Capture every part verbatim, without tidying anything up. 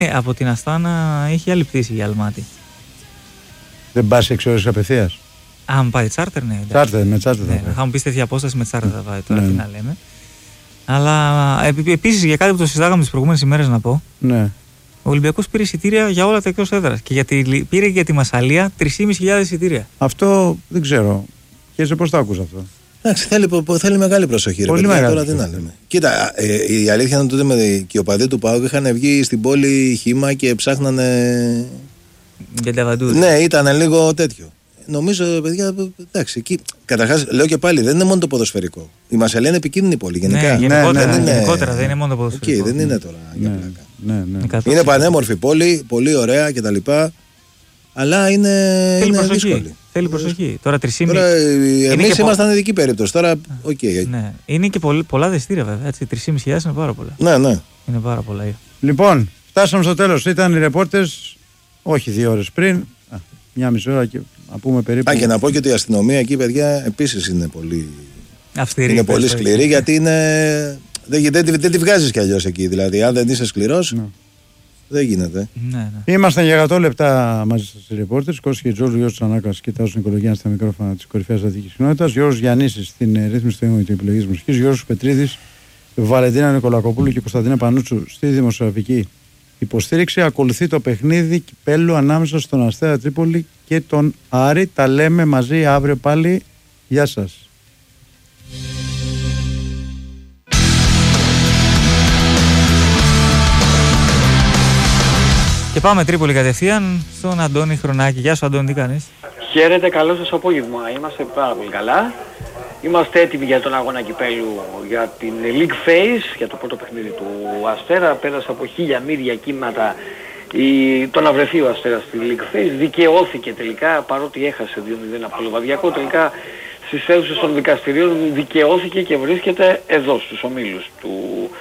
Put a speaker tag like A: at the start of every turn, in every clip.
A: Ε, από την Αστάνα έχει άλλη πτήση για Αλμάτι.
B: Δεν πας έξι ώρες απευθείας.
A: Αν πάει τσάρτερ, ναι.
B: Τσάρτερ, με τσάρτερ θα
A: ναι,
B: πάει.
A: θα μου πεις τέτοια απόσταση με τσάρτερ θα πάει τώρα,
B: ναι.
A: τι να λέμε. Αλλά επί, επίσης για κάτι που το συζητάγαμε τις προηγούμενες ημέρες να πω.
B: Ναι.
A: Ο Ολυμπιακός πήρε εισιτήρια για όλα τα εκτός έδρας. Και για τη, πήρε για τη Μασσαλία τρεις χιλιάδες πεντακόσια εισιτήρια.
B: Αυτό δεν ξέρω. Και σε πώς το άκουσα αυτό.
C: Εντάξει, θέλει, θέλει μεγάλη προσοχή.
B: Πολύ
C: ρε,
B: μεγάλη.
C: Τώρα τι να λέμε. Κοίτα, ε, η αλήθεια είναι τότε με, και οι οπαδοί του ΠΑΟΚ είχαν βγει στην πόλη χύμα και ψάχνανε.
A: Για Νταβαντούδη.
C: Ναι, ήταν λίγο τέτοιο. Νομίζω, παιδιά, εντάξει, εκεί. Καταρχάς, λέω και πάλι, δεν είναι μόνο το ποδοσφαιρικό. Η Μασσαλία είναι επικίνδυνη πόλη γενικά.
A: Ναι, γενικότερα,
C: δεν είναι,
A: γενικότερα δεν είναι μόνο το ποδοσφαιρικό.
C: Εκεί, δεν είναι τώρα για
B: ναι,
C: πλάκα.
B: ναι, ναι.
C: Είναι πανέμορφη πόλη, πολύ ωραία κτλ. Αλλά είναι,
A: Θέλει
C: είναι
A: προσοχή.
C: δύσκολη.
A: Θέλει προσοχή. Τώρα τρεις
C: Τώρα, εμείς ήμασταν πο... ειδική περίπτωση. Τώρα, okay.
A: ναι. Είναι και πολλ, πολλά δεστήρια βέβαια. Έτσι. τρεις χιλιάδες πεντακόσια είναι πάρα πολλά.
C: Ναι, ναι.
A: Είναι πάρα πολλά.
B: Λοιπόν, φτάσαμε στο τέλος. Ήταν οι ρεπόρτες, όχι δύο ώρες πριν. Α, μια μισή ώρα και να πούμε περίπου.
C: Α, και να πω και ότι η αστυνομία εκεί, παιδιά, επίσης είναι πολύ.
A: Αυστηρή.
C: Είναι πολύ σκληρή γιατί είναι. Δεν, δεν, δεν, δεν τη βγάζεις κι αλλιώς εκεί. Δηλαδή, αν δεν είσαι σκληρός, ναι. δεν γίνεται.
A: Ναι, ναι.
B: Ήμασταν για εκατό λεπτά μαζί σας οι ρεπόρτες. Κώστας και Τζόρτζου, Γιώργος Τσανάκας και Τάσος Νικολογιάννης στα μικρόφωνα της κορυφαίας αθλητικής κοινότητας. Γιώργος Γιαννίσης στην ρύθμιση του ήμου και επιλογής μουσικής. Γιώργος Πετρίδης, Βαλεντίνα Νικολακοπούλου και Κωνσταντίνα Πανούτσου στη δημοσιογραφική υποστήριξη. Ακολουθεί το παιχνίδι κυπέλλου ανάμεσα στον Αστέρα Τρίπολη και τον Άρη. Τα λέμε μαζί αύριο πάλι. Γεια σας.
A: Και πάμε Τρίπολη κατευθείαν στον Αντώνη Χρονάκη. Γεια σου Αντώνη, τι κάνεις?
D: Χαίρετε, καλό σας απόγευμα. Είμαστε πάρα πολύ καλά. Είμαστε έτοιμοι για τον αγώνα κυπέλλου για την League Phase, για το πρώτο παιχνίδι του Αστέρα. Πέρασε από χίλια μύρια κύματα η... το να βρεθεί ο Αστέρας στη League Phase. Δικαιώθηκε τελικά, παρότι έχασε δύο μηδέν από το Λιβαδιακό, τελικά στις αίθουσες των δικαστηρίων δικαιώθηκε και βρίσκεται εδώ στους ομίλους του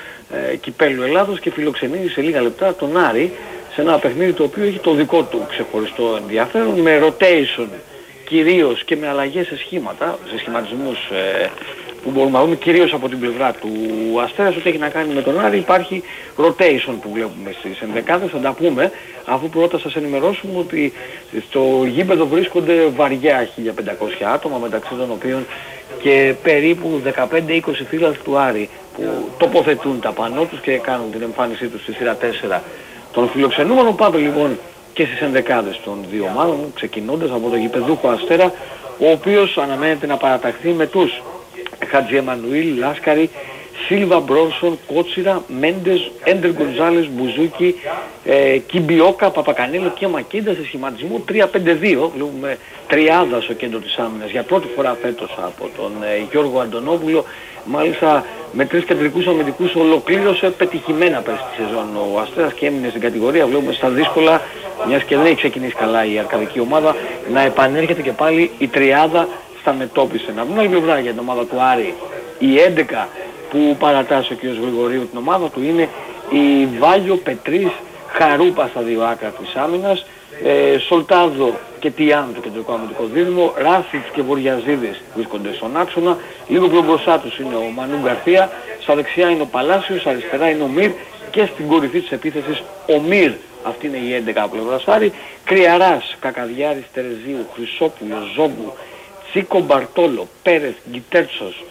D: ε, κυπέλλου Ελλάδος και φιλοξενεί σε λίγα λεπτά τον Άρη σε ένα παιχνίδι το οποίο έχει το δικό του ξεχωριστό ενδιαφέρον, με rotation κυρίως και με αλλαγές σε σχήματα, σε σχηματισμούς ε, που μπορούμε να δούμε κυρίως από την πλευρά του Αστέρας. Ό,τι έχει να κάνει με τον Άρη, υπάρχει rotation που βλέπουμε στις ενδεκάδες. Θα τα πούμε, αφού πρώτα σας ενημερώσουμε ότι στο γήπεδο βρίσκονται βαριά χίλια πεντακόσια άτομα, μεταξύ των οποίων και περίπου δεκαπέντε είκοσι φίλαθλοι του Άρη που τοποθετούν τα πανό τους και κάνουν την εμφάνισή τους στη σειρά τέσσερα των φιλοξενούμενων. Πάμε λοιπόν και στις ενδεκάδες των δύο ομάδων, ξεκινώντας από το γηπεδούχο Αστέρα, ο οποίος αναμένεται να παραταχθεί με τους Χατζη Εμμανουήλ, Λάσκαρη, Σίλβα, Μπρόνσον, Κότσιρα, Μέντες, Έντερ Γκονζάλες, Μπουζούκι, ε, Κιμπιόκα, Παπακανέλο και Μακίντα σε σχηματισμό τρία πέντε δύο. Βλέπουμε τριάδα στο κέντρο της άμυνας για πρώτη φορά φέτος από τον ε, Γιώργο Αντωνόπουλο. Μάλιστα με τρεις κεντρικούς αμυντικούς ολοκλήρωσε πετυχημένα πέρσι τη σεζόν ο Αστέρας και έμεινε στην κατηγορία. Βλέπουμε στα δύσκολα, μιας και δεν έχει ξεκινήσει καλά η αρκαδική ομάδα, να επανέρχεται και πάλι η τριάδα στα μετώπισε. Να βγουν άλλη πλευρά για την ομάδα του Άρη. Η έντεκα που παρατάσσει ο κ. Γρηγορίου την ομάδα του είναι η Βάλιο, Πετρίς, Χαρούπα στα δύο άκρα της άμυνας, ε, Σολτάδο και Τιάν το κεντρικό αμυντικό δίδυμο, Ράφιτς και Βοριαζίδης βρίσκονται στον άξονα, λίγο πιο μπροστά τους είναι ο Μανού Γκαρθία, στα δεξιά είναι ο Παλάσιος, αριστερά είναι ο Μυρ και στην κορυφή της επίθεσης ο Μυρ. Αυτή είναι η έντεκα από πλευράς Άρη. Κρυαράς, Κακαδιάρης, Τερεζίου, Χρυσόπουλο, Ζόμπου, Τσίκο, Μπαρτόλο, Πέρες, Γκιτέρτσος,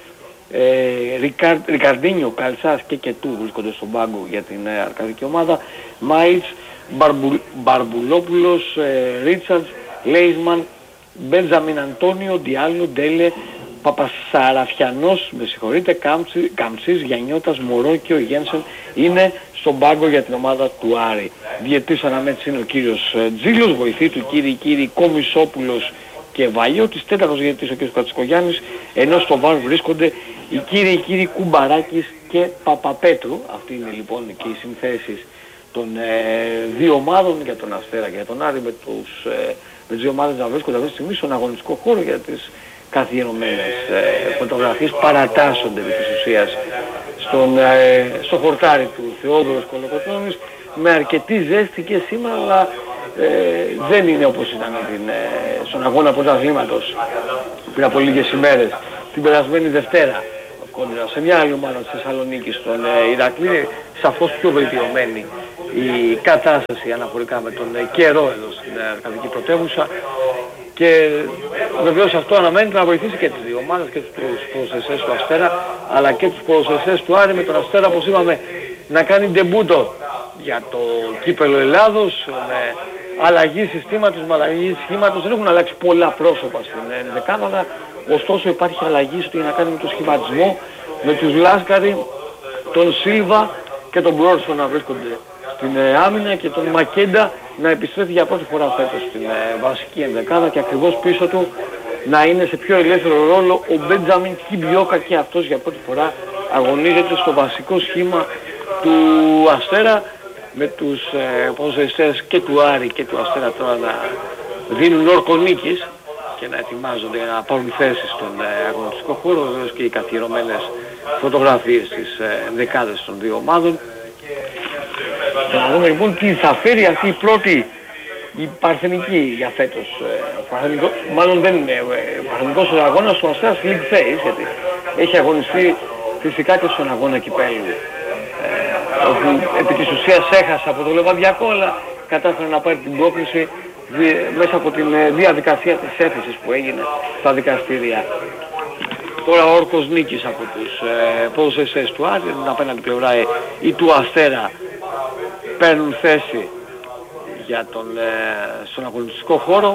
D: ε, Ρικαρ, Ρικαρντίνιο, Καλσάς και Κετού βρίσκονται στον πάγκο για την ε, αρκαδική ομάδα. Μάιτς, Μπαρμπου, Μπαρμπουλόπουλος, ε, Ρίτσαρτς, Λέισμαν, Μπέντζαμιν Αντώνιο, Διάλο, Ντέλε, Παπασαραφιανός, με συγχωρείτε, Κάμψη, Καμψής, Γιαννιώτας, Μωρό και ο Γένσεν είναι στον πάγκο για την ομάδα του Άρη. Διετής αναμέτρηση είναι ο κύριος ε, Τζίλος, βοηθή του κύριοι κύριοι Κομισόπουλος και Βαλιώτης, τέταρτος διετής ο κύριος Κατσικογιάννης, ενώ στο βάρ βρίσκονται οι κύριοι κύριοι Κουμπαράκης και Παπαπέτρου. Αυτή είναι λοιπόν και οι συνθέσεις των ε, δύο ομάδων, για τον Αστέρα και για τον Άρη, με, τους, ε, με τις δύο ομάδες να βρίσκονται αυτή τη στιγμή στον αγωνιστικό χώρο για τις καθιερωμένες ε, φωτογραφίες. Παρατάσσονται επί της ουσίας στον, ε, στο χορτάρι του Θεόδωρος Κολοκοτρώνης με αρκετή ζέστη και σήμερα, αλλά ε, δεν είναι όπως ήταν την, ε, στον αγώνα πρωταθλήματος πριν από λίγες ημέρες, την περασμένη Δευτέρα, κόντρα σε μια άλλη ομάδα της Θεσσαλονίκης, στον ε, Ηρακλή, σαφώς πιο βελτιωμένη η κατάσταση αναφορικά με τον καιρό εδώ στην Αρκαδική πρωτεύουσα και βεβαίως αυτό αναμένεται να βοηθήσει και τις δύο ομάδες και τους ποδοσφαιριστές του Αστέρα αλλά και τους ποδοσφαιριστές του Άρη, με τον Αστέρα όπως είπαμε να κάνει ντεμπούτο για το κύπελλο Ελλάδος με αλλαγή συστήματος, με αλλαγή σχήματος. Δεν έχουν αλλάξει πολλά πρόσωπα στην δεκάδα, ωστόσο υπάρχει αλλαγή στο να κάνει με το σχηματισμό, με τους Λάσκαρη, τον Σίλβα και τον Μπρόρσον να βρίσκονται στην άμυνα και τον Μακέντα να επιστρέφει για πρώτη φορά φέτος στην βασική ενδεκάδα και ακριβώς πίσω του να είναι σε πιο ελεύθερο ρόλο ο Μπέντζαμιν Κιμπιόκα, και αυτός για πρώτη φορά αγωνίζεται στο βασικό σχήμα του Αστέρα, με τους ε, ποδοσφαιριστές και του Άρη και του Αστέρα τώρα να δίνουν όρκο νίκης και να ετοιμάζονται να πάρουν θέσεις στον ε, αγωνιστικό χώρο, βεβαίως και οι καθιερωμένες φωτογραφίες στις ε, δεκάδες των δύο ομάδων. Να δούμε λοιπόν τι θα φέρει αυτή η πρώτη, η παρθενική για φέτος. Ε, παρθενικό, μάλλον δεν είναι ε, παρθενικός αγώνας στο Αστέρας League Phase, γιατί έχει αγωνιστεί φυσικά και στον αγώνα κυπέλλου, ε, όπου επί της ουσίας έχασε από το Λεβαδιακό, αλλά κατάφερε να πάρει την πρόκληση μέσα από την ε, διαδικασία της έφεσης που έγινε στα δικαστήρια. Τώρα ο όρκος νίκης από τους ε, ποδοσφαιριστές του Άρη, την απέναντι πλευρά ε, ή του Αστέρα παίρνουν θέση για τον, ε, στον αγωνιστικό χώρο.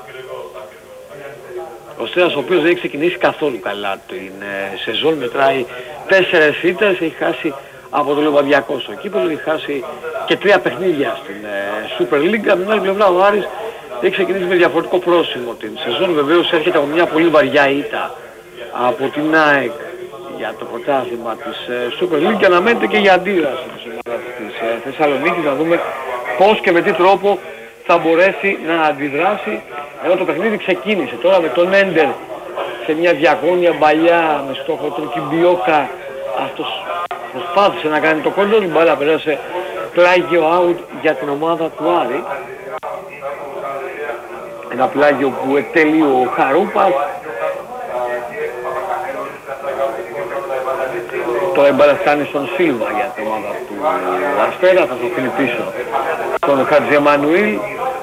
D: Ο Αστέρας, ο οποίος δεν έχει ξεκινήσει καθόλου καλά την ε, σεζόν, μετράει τέσσερες ήττες, έχει χάσει από το Λεβαδιακό στο κύπελλο, έχει χάσει και τρία παιχνίδια στην ε, Super League. Από την άλλη πλευρά ο Άρης έχει ξεκινήσει με διαφορετικό πρόσημο την σεζόν, βεβαίως έρχεται από μια πολύ βαριά ήττα από την ΑΕΚ για το πρωτάθλημα της ε, Super League και αναμένεται και για αντίδραση της ομάδας της ε, Θεσσαλονίκης, να δούμε πώς και με τι τρόπο θα μπορέσει να αντιδράσει, ενώ το παιχνίδι ξεκίνησε τώρα με τον Έντερ σε μια διαγώνια μπαλιά με στόχο τον Κιμπιόκα. Αυτός προσπάθησε να κάνει το κόντρο, η μπάλα περάσε πλάγιο out για την ομάδα του Άρη, ένα πλάγιο που εκτελεί ο Χαρούπας. Τώρα η μπάλα φτάνει στον Σίλβα για την ομάδα του Αστέρα, θα το αφήνει πίσω τον Χατζιεμανουήλ.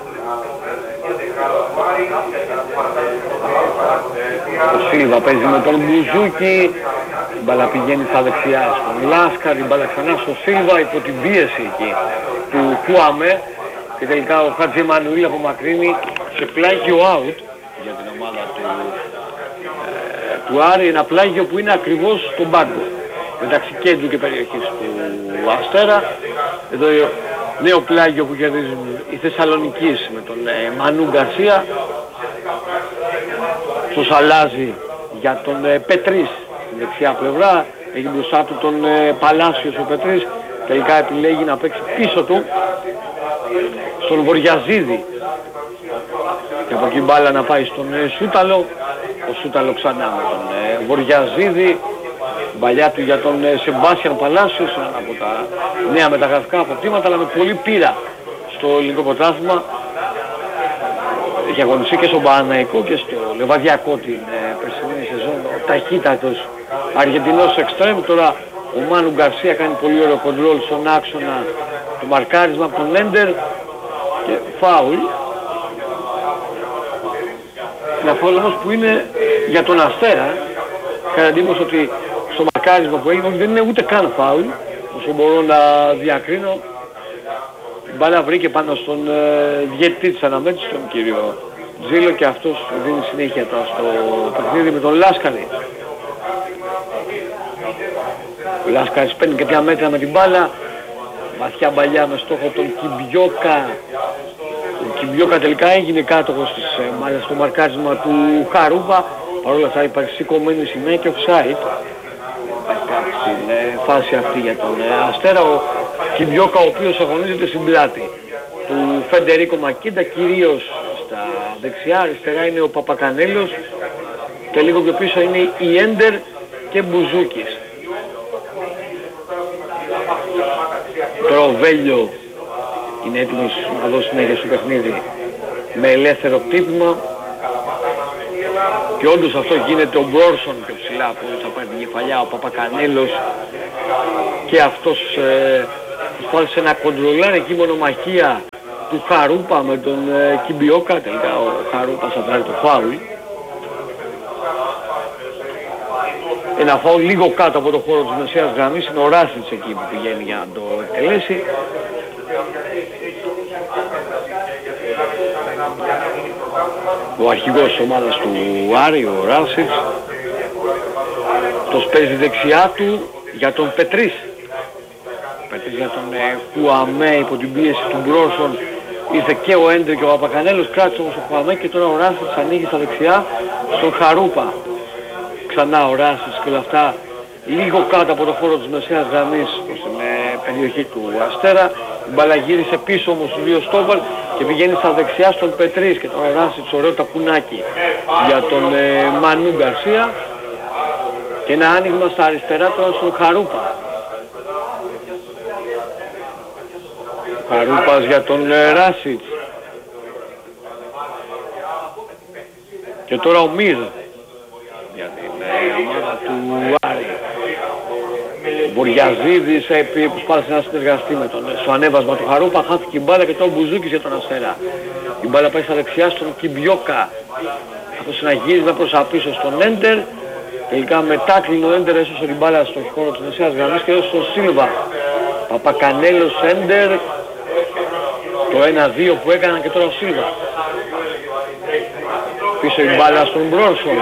D: Ο Σίλβα παίζει με τον Μπουζούκι, η μπάλα πηγαίνει στα δεξιά στον Λάσκαρ, η μπάλα ξανά στον Σίλβα υπό την πίεση εκεί του Κουάμε και τελικά ο Χατζιεμανουήλ απομακρύνει σε πλάγιο out για την ομάδα του, ε, του Άρη, ένα πλάγιο που είναι ακριβώς στον πάγκο μεταξύ κέντρου και περιοχής του Αστέρα. Εδώ νέο πλάγιο που κερδίζουν οι Θεσσαλονικείς με τον ε, Μανού Γκαρσία. Στο αλλάζει για τον ε, Πετρίς στην δεξιά πλευρά, έχει μπροστά του τον ε, Παλάσιος ο Πετρίς, τελικά επιλέγει να παίξει πίσω του στον Βοριαζίδη και από εκεί μπάλα να πάει στον ε, Σούταλο. Ο Σούταλο ξανά με τον ε, Βοριαζίδη, μπαλιά του για τον ε, Σεμπάσιαν Παλάσιος, ένα από τα νέα μεταγραφικά αποκτήματα, αλλά με πολύ πείρα στο ελληνικό πρωτάθλημα. Έχει αγωνιστεί και στον Παναθηναϊκό και στο Λεβαδιακό την ε, περσινή σεζόν, ο ταχύτατος Αργεντινός εξτρέμ. Τώρα ο Μάνου Γκαρσία κάνει πολύ ωραίο κοντρόλ στον άξονα, το μαρκάρισμα από τον Έντερ και φάουλ. Ένα φάουλ όμως που είναι για τον Αστέρα, κατά εντύπωση ότι στο μαρκάρισμα που έγινε δεν είναι ούτε καν φάουλ, όσο μπορώ να διακρίνω. Η μπάλα βρήκε πάνω στον ε, διαιτητή της αναμέτρησης, τον κύριο Τζίλο, και αυτός δίνει συνέχεια τώρα στο παιχνίδι με τον Λάσκαρη. Ο Λάσκαρης παίρνει και τρία μέτρα με την μπάλα, βαθιά μπαλιά με στόχο τον Κιμπιόκα. Ο Κιμπιόκα τελικά έγινε κάτοχος της ε, στο μαρκάρισμα του Χαρούπα. Παρ' όλα αυτά υπάρχει σηκωμένη σημαία και offside στην ε, φάση αυτή για τον ε, Αστέρα. Ο Κιμπιόκα, ο οποίος αγωνίζεται στην πλάτη του Φεντερίκο Μακίντα, κυρίως στα δεξιά, αριστερά είναι ο Παπακανέλος και λίγο πιο πίσω είναι η Έντερ και Μπουζούκης. Τώρα ο Βέλιο είναι έτοιμος να δώσει συνέχεια στο παιχνίδι με ελεύθερο κτύπημα και όντως αυτό γίνεται. Ο Μπρόρσον πιο ψηλά που θα πάρει την κεφαλιά, ο Παπακανέλος και αυτός ε, προσπάθησε να κοντρολάρει εκεί μονομαχία του Χαρούπα με τον ε, Κιμπιόκα. Τελικά ο Χαρούπας θα βγάλει το φάουλ. Ένα φάουλ λίγο κάτω από το χώρο της μεσαίας γραμμής. Είναι ο Ράσιτς εκεί που πηγαίνει για να το εκτελέσει. Ο αρχηγός της ομάδας του Άρη, ο Ράσιτς, το παίζει δεξιά του για τον Πετρίς. Πετρίς για τον ε, Κουαμέ υπό την πίεση του Μπρόσον. Ήρθε και ο Έντερ και ο Παπακανέλος, κράτησε όμως ο Κουαμέ και τώρα ο Ράσιτς ανοίγει στα δεξιά στον Χαρούπα. Ξανά ο Ράσιτς και όλα αυτά λίγο κάτω από το χώρο της μεσαίας γραμμής στην ε, περιοχή του Αστέρα. Η μπάλα γύρισε πίσω όμως στους δύο στόπερ και πηγαίνει στα δεξιά στον Πετρίς και τώρα ο Ράσιτς ωραίο ταπουνάκι για τον ε, Μανού Γκαρσία και ένα άνοιγμα στα αριστερά τώρα στον Χαρούπα. Ο Χαρούπας για τον ε, Ράσιτς και τώρα ο Μύρ για την ε, ομάδα του Άρη. Ο Μποριαζίδης προσπάθησε να συνεργαστεί με τον στο ανέβασμα του Χαρούπα, χάθηκε η μπάλα και τώρα ο Μπουζούκης για τον Αστέρα. Η μπάλα πάει στα δεξιά στον Κιμπιόκα. Αυτός να γύριζε προς απίσω στον Έντερ. Τελικά μετά κλείνει ο Έντερ, έσωσε την μπάλα στον χώρο της μεσαίας γραμμής και έδωσε στον Σίλβα. Παπακανέλος, Έντερ. Το ένα δύο που έκαναν και τώρα ο Σίλβα. Πίσω η μπάλα στον Μπρόνσον.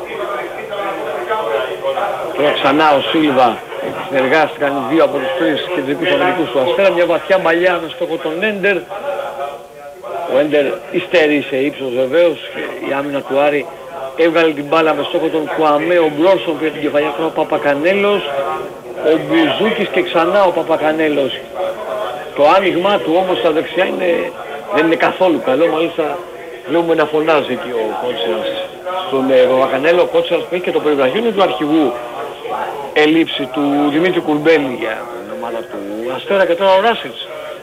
D: Τώρα ξανά ο Σίλβα. Συνεργάστηκαν οι δύο από τους τρεις κεντρικούς αμυντικούς του Αστέρα. Μια βαθιά μπαλιά με στόχο τον Έντερ. Ο Έντερ υστερεί σε ύψος βεβαίως. Η άμυνα του Άρη έβγαλε την μπάλα με στόχο τον Κουαμέ. Ο Μπρόνσον πήρε την κεφαλιά του, ο Παπακανέλος. Ο Μπουζούκης και ξανά ο Παπακανέλος. Το άνοιγμά του όμως στα δεξιά είναι, δεν είναι καθόλου καλό. Μάλιστα βλέπουμε να φωνάζει εκεί ο Κότσιρας στον Παπακανέλο. Ο Κότσιρας που έχει και το περιβραχιόνιο του αρχηγού ελήψη του Δημήτρη Κουρμπέλη για την ομάδα του Αστέρα και τώρα ο Ράσιτς.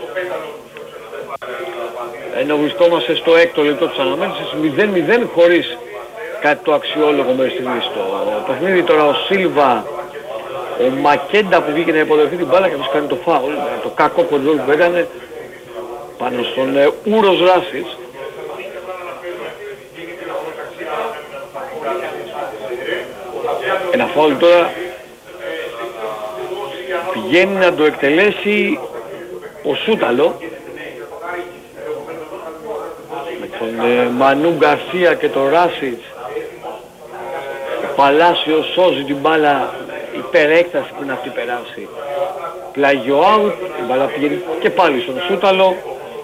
D: Ενώ βρισκόμαστε στο έκτο λεπτό της αναμέτρησης μηδέν μηδέν χωρίς κάτι το αξιόλογο μέχρι στιγμής στο παιχνίδι. Τώρα ο Σίλβα, ο Μακέντα που βγήκε να υποδεχθεί την μπάλα και τους κάνει το φάουλ, το κακό κοντρόλ που έκανε πάνω στον ε, Ούρος Ράσιτς. Ένα φάουλ τώρα πηγαίνει να το εκτελέσει ο Σούταλο με τον ε, Μανού Γκαρσία και τον Ράσιτς. Ο Παλάσιος σώζει την μπάλα, υπερέκταση πριν αυτή περάσει. Πλάγιο out, η μπάλα πηγαίνει και πάλι στον Σούταλο.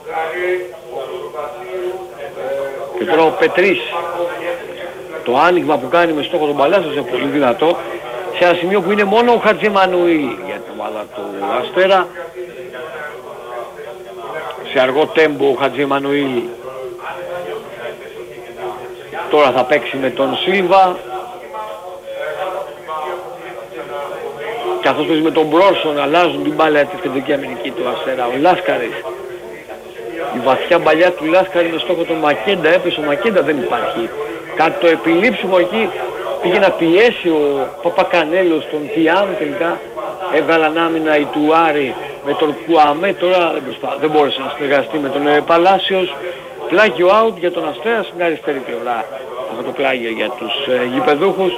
D: Και τώρα ο Πετρίς. Το άνοιγμα που κάνει με στόχο τον Παλάσιο είναι πολύ δυνατό. Σε ένα σημείο που είναι μόνο ο Χατζημανουήλ για την ομάδα του Αστέρα. Σε αργό τέμπο ο Χατζημανουήλ τώρα θα παίξει με τον Σίλβα. Και αυτός παίζει με τον Μπρόσον, αλλάζουν την μπάλα της κεντρική αμυντική του Αστέρα. Ο Λάσκαρης. Η βαθιά μπαλιά του Λάσκαρη με στόχο τον Μακέντα, έπεσε ο Μακέντα, δεν υπάρχει. Κάτι το επιλήψιμο εκεί, πήγε να πιέσει ο Παπακανέλος τον Τιάμ, τελικά έβγαλαν άμυνα η του Άρη με τον Κουαμέ, τώρα δεν, προσπά, δεν μπόρεσε να συνεργαστεί με τον ε, Παλάσιος. Πλάγιο out για τον Αστέρα στην αριστερή πλευρά, αυτό το πλάγιο για τους ε, γηπεδούχους.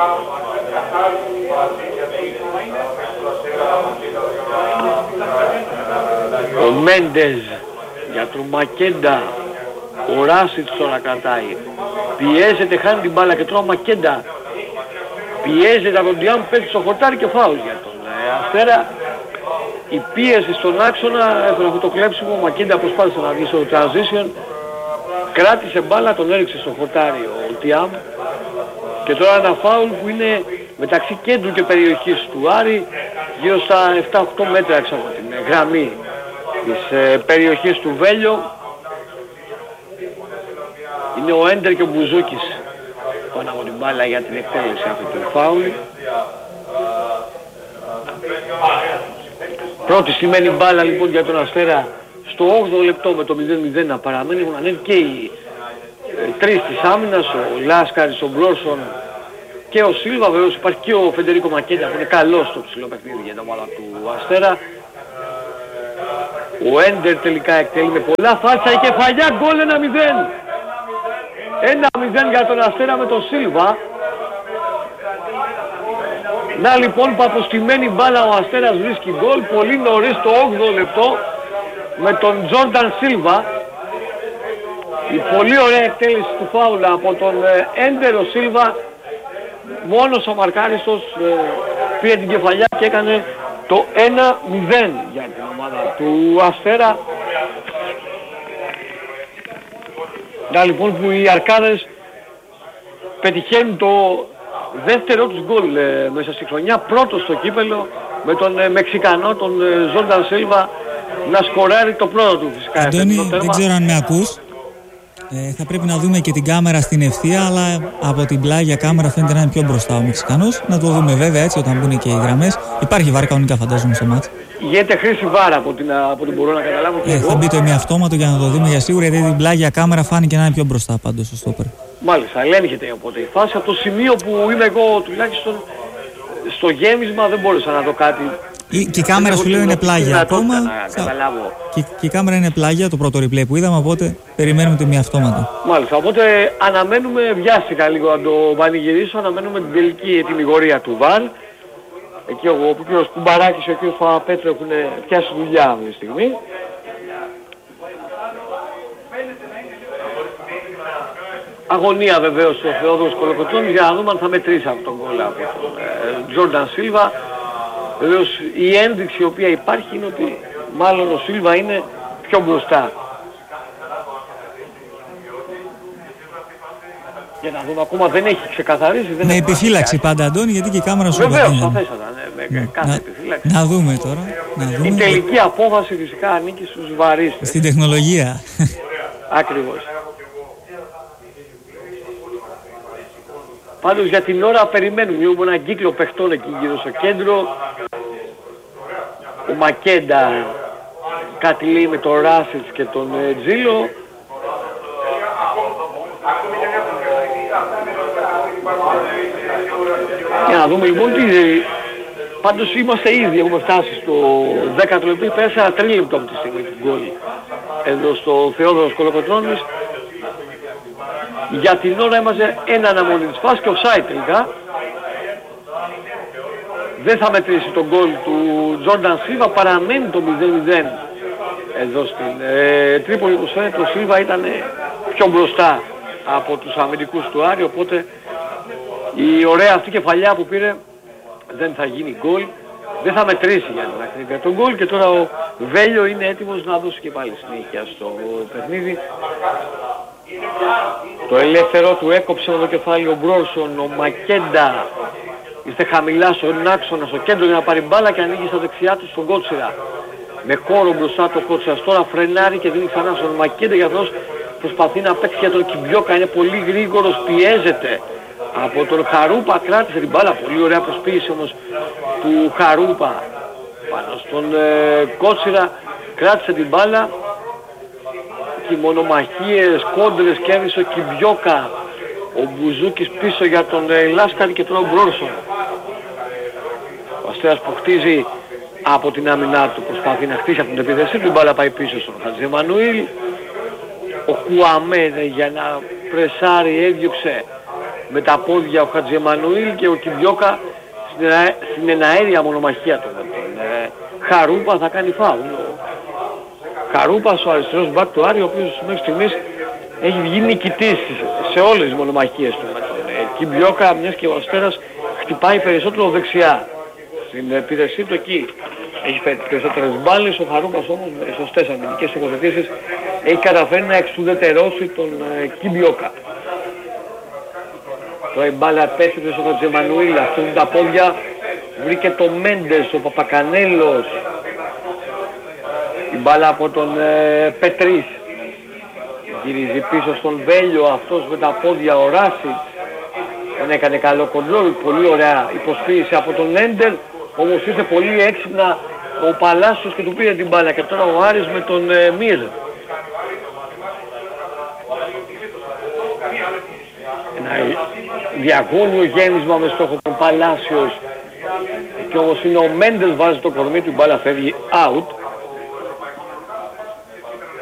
D: Ο Μέντες για τον Μακέντα. Ο Ράσιτς τώρα κρατάει. Πιέζεται, χάνει την μπάλα και τώρα ο Μακέντα. Πιέζεται από τον Διάμ, πέφτει στο χορτάρι και φάουλ για τον ε, Αστέρα. Η πίεση στον άξονα, έφερε αυτό το κλέψιμο. Ο Μακέντα προσπάθησε να βγει στο transition. Κράτησε μπάλα, τον έριξε στο χορτάρι ο Διάμ. Και τώρα ένα φάουλ που είναι μεταξύ κέντρου και περιοχής του Άρη, γύρω στα επτά οκτώ μέτρα έξω από την ε, γραμμή της ε, περιοχής του Βέλιο. Είναι ο Έντερ και ο Μπουζούκης πάνω από την μπάλα για την εκτέλεση αυτού του φάουλ. Πρώτη σημαίνει μπάλα λοιπόν για τον Αστέρα στο όγδοο λεπτό με το μηδέν μηδέν να παραμένει. Έχουν ανέβει και οι ε, τρεις της άμυνας, ο Λάσκαρης, ο Μπρόσον και ο Σίλβα. Βεβαίως υπάρχει και ο Φεντερίκο Μακέντα που είναι καλός στο ψηλό παιχνίδι για την ομάδα του Αστέρα. Ο Έντερ τελικά εκτελεί με πολλά φάλτσα, η κεφαλιά, γκολ ένα μηδέν. ένα μηδέν για τον Αστέρα με τον Σίλβα. Να λοιπόν που αποστημένη μπάλα ο Αστέρας βρίσκει γκολ πολύ νωρίς το όγδοο λεπτό με τον Τζόρνταν Σίλβα. Η πολύ ωραία εκτέλεση του φάουλα από τον Έντερ. Ο Σίλβα μόνος ο μαρκάριστος ε, πήρε την κεφαλιά και έκανε το ένα μηδέν για την ομάδα του Αστέρα. Να λοιπόν που οι Αρκάδες πετυχαίνουν το δεύτερο τους γκολ ε, μέσα στη χρονιά, πρώτο στο κύπελλο, με τον ε, Μεξικανό, τον ε, Ζόρνταν Σίλβα να σκοράρει το πρώτο του φυσικά.
A: Αντώνη, δεν ξέρω αν με ακούς. Ε, θα πρέπει να δούμε και την κάμερα στην ευθεία, αλλά από την πλάγια κάμερα φαίνεται να είναι πιο μπροστά ο Μεξικανός. Να το δούμε βέβαια έτσι όταν μπουν και οι γραμμές. Υπάρχει βάρ κανονικά φαντάζομαι στο μάτς.
D: Γίνεται χρήση βάρα από την, από την μπορώ να καταλάβω.
A: Ε, θα μπει το ημιαυτόματο για να το δούμε για σίγουρα, γιατί την πλάγια κάμερα φάνηκε να είναι πιο μπροστά πάντως στο στόπερ.
D: Μάλιστα, ελέγχεται οπότε η φάση. Από το σημείο που είμαι εγώ τουλάχιστον στο γέμισμα δεν μπόρεσα να δω κάτι.
A: Η, και η κάμερα σου λέω είναι πλάγια ακόμα.
D: Θα...
A: Και, και η κάμερα είναι πλάγια, το πρώτο replay που είδαμε, οπότε περιμένουμε το ημιαυτόματο.
D: Μάλιστα, οπότε αναμένουμε, βιάστηκα λίγο να το πανηγυρίσω, αναμένουμε την τελική ετοιμιγορία του βαρ. Εκεί ο, ο κ. Κουμπαράκης και ο κ. Φαπέτρο έχουν πιάσει δουλειά αυτή τη στιγμή. Αγωνία βεβαίως ο Θεόδωρος Κολοκοτρώνης για να δούμε αν θα μετρήσει από τον γκολ από τον Τζόρνταν Σίλβα. Βεβαίως η ένδειξη η οποία υπάρχει είναι ότι μάλλον ο Σίλβα είναι πιο μπροστά. Για να δούμε, ακόμα δεν έχει ξεκαθαρίσει. Δεν
A: με επιφύλαξη πάντα, Αντώνη, γιατί και η κάμερα σου
D: βεβαίως, σαφέστατα, ναι, με κάθε
A: να,
D: επιφύλαξη.
A: Να δούμε τώρα. Να δούμε.
D: Η τελική απόφαση φυσικά ανήκει στους βαρίστες.
A: Στην τεχνολογία.
D: Ακριβώς. Πάντως για την ώρα περιμένουμε λίγο έναν κύκλο παιχτών εκεί γύρω στο κέντρο. Ο Μακέντα κάτι λέει με τον Ράσιτς και τον ε, Τζίλο. Για να δούμε λοιπόν τι... Πάντως είμαστε ήδη, έχουμε φτάσει στο δέκατο λεπτό, πέρασε ένα τρίλεπτο από τη στιγμή του γκολ εδώ στο Θεόδωρος Κολοκοτρώνης. Για την ώρα είμαστε ένα αναμονή της φάσης και offside τελικά. Δεν θα μετρήσει τον γκολ του Τζόρνταν Σίλβα, παραμένει το μηδέν μηδέν εδώ στην ε, Τρίπολη. Όπως φαίνεται ο Σίλβα ήταν πιο μπροστά από τους αμυντικούς του Άρη, οπότε η ωραία αυτή κεφαλιά που πήρε δεν θα γίνει γκολ, δεν θα μετρήσει για την ακρίβεια τον γκολ. Και τώρα ο Βέλιο είναι έτοιμος να δώσει και πάλι συνέχεια στο παιχνίδι. Το ελεύθερο του έκοψε με το κεφάλι ο Μπρόρσον, ο Μακέντα είστε χαμηλά στον άξονα, στο κέντρο για να πάρει μπάλα και ανοίγει στα δεξιά του στον Κότσιρα. Με χώρο μπροστά το Κότσιρας, τώρα φρενάρει και δίνει ξανά στον Μακέντα, για αυτός προσπαθεί να παίξει για τον Κιμπιόκα, είναι πολύ γρήγορος, πιέζεται από τον Χαρούπα, κράτησε την μπάλα, πολύ ωραία προσποίηση όμως του Χαρούπα πάνω στον ε, Κότσιρα, κράτησε την μπάλα. Και μονομαχίες, κόντρες, κέρδισε ο Κιμπιόκα, ο Μπουζούκης πίσω για τον ε, Λάσκαρη και τώρα ο Μπρόρσον. Ο Αστέρας που χτίζει από την άμυνά του, προσπαθεί να χτίσει από την επίθεσή του, η μπάλα πάει πίσω στον Χατζημανουήλ. Ο Κουαμέ για να πρεσάρει έδιωξε με τα πόδια ο Χατζημανουήλ και ο Κιμπιόκα στην, στην εναέρια μονομαχία του με τον ε, Χαρούπα θα κάνει φάουλ. Χαρούπας, ο αριστερός μπακ του Άρη, ο οποίος μέχρι στιγμής έχει βγει νικητής σε όλες τις μονομαχίες του με τον ε, Κιμπιόκα, μιας και ο Αστέρας χτυπάει περισσότερο δεξιά στην επίθεσή του. Εκεί έχει φέρει περισσότερες μπάλες, ο Χαρούπας όμως με σωστές αμυντικές τοποθετήσεις έχει καταφέρει να εξουδετερώσει τον ε, Κιμπιόκα. Τώρα η μπάλα επέστρεψε στο Χατζημανουήλ, αυτούν τα πόδια, βρήκε το Μέντες, ο Παπακανέλος. Η μπάλα από τον ε, Πετρίς. Γυρίζει πίσω στον Βέλιο, αυτός με τα πόδια ο Ράσιτς. Δεν έκανε καλό κοντρόλ, πολύ ωραία υποσποίηση από τον Έντερ. Όμως ήρθε πολύ έξυπνα ο Παλάσιος και του πήρε την μπάλα. Και τώρα ο Άρης με τον ε, Μύρ. Ένα διαγώνιο γέμισμα με στόχο τον Παλάσιος. Και όμως είναι ο Μέντες, βάζει το κορμί του, η μπάλα φεύγει out.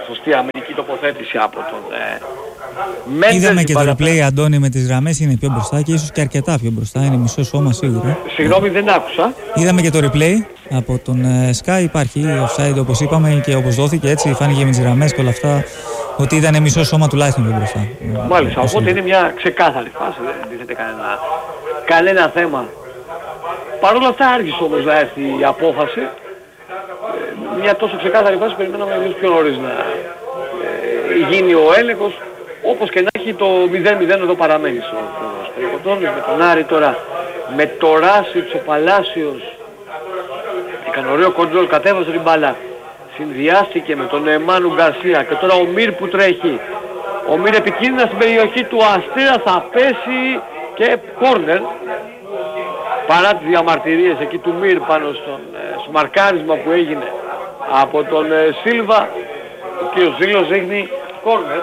D: σωστή αμυντική τοποθέτηση από τον ε, Μέντες.
A: Είδαμε και το
D: παρα...
A: replay, Αντώνη, με τις γραμμές είναι πιο μπροστά και ίσως και αρκετά πιο μπροστά. Είναι μισό σώμα σίγουρα.
D: Συγγνώμη, δεν άκουσα.
A: Είδαμε και το replay από τον ε, Sky. Υπάρχει offside όπως είπαμε και όπως δόθηκε, έτσι φάνηκε με τις γραμμές και όλα αυτά ότι ήταν μισό σώμα τουλάχιστον πιο μπροστά.
D: Μάλιστα, οπότε είναι μια ξεκάθαρη φάση, δεν τίθεται κανένα, κανένα θέμα. Παρ' όλα αυτά άργησε όμως να έρθει η απόφαση. Ε, μια τόσο ξεκάθαρη φάση περιμέναμε εμείς πιο νωρίς να ε, γίνει ο έλεγχος. Όπως και να έχει το μηδέν μηδέν εδώ παραμένει στο Περικοτρώνης με τον Άρη τώρα. Με το Ράσιτς, ο Παλάσιος. Έκανε ωραίο κοντρόλ, κατέβασε την μπάλα. Συνδυάστηκε με τον Εμάνου Γκαρσία και τώρα ο Μυρ που τρέχει. Ο Μυρ επικίνδυνα στην περιοχή του Αστέρα, θα πέσει και κόρνερ. Παρά τις διαμαρτυρίες εκεί του Μυρ πάνω στον, στο μαρκάρισμα που έγινε από τον ε, Σίλβα, ο οποίος Ζήλος δείχνει κόρνερ.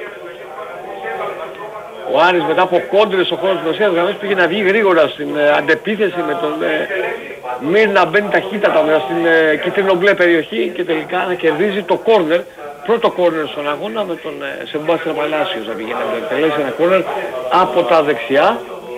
D: Ο Άρης μετά από κόντρες στο χώρο της Ρωσίας γραμμές πήγε να βγει γρήγορα στην ε, αντεπίθεση με τον ε, Μυρ να μπαίνει ταχύτατα μέσα στην ε, κίτρινο-μπλε περιοχή και τελικά να κερδίζει το κόρνερ, πρώτο κόρνερ στον αγώνα με τον ε, Σεμπάστιαν Παλάσιος να πηγαίνει να εκτελέσει ένα κόρνερ από τα δεξιά.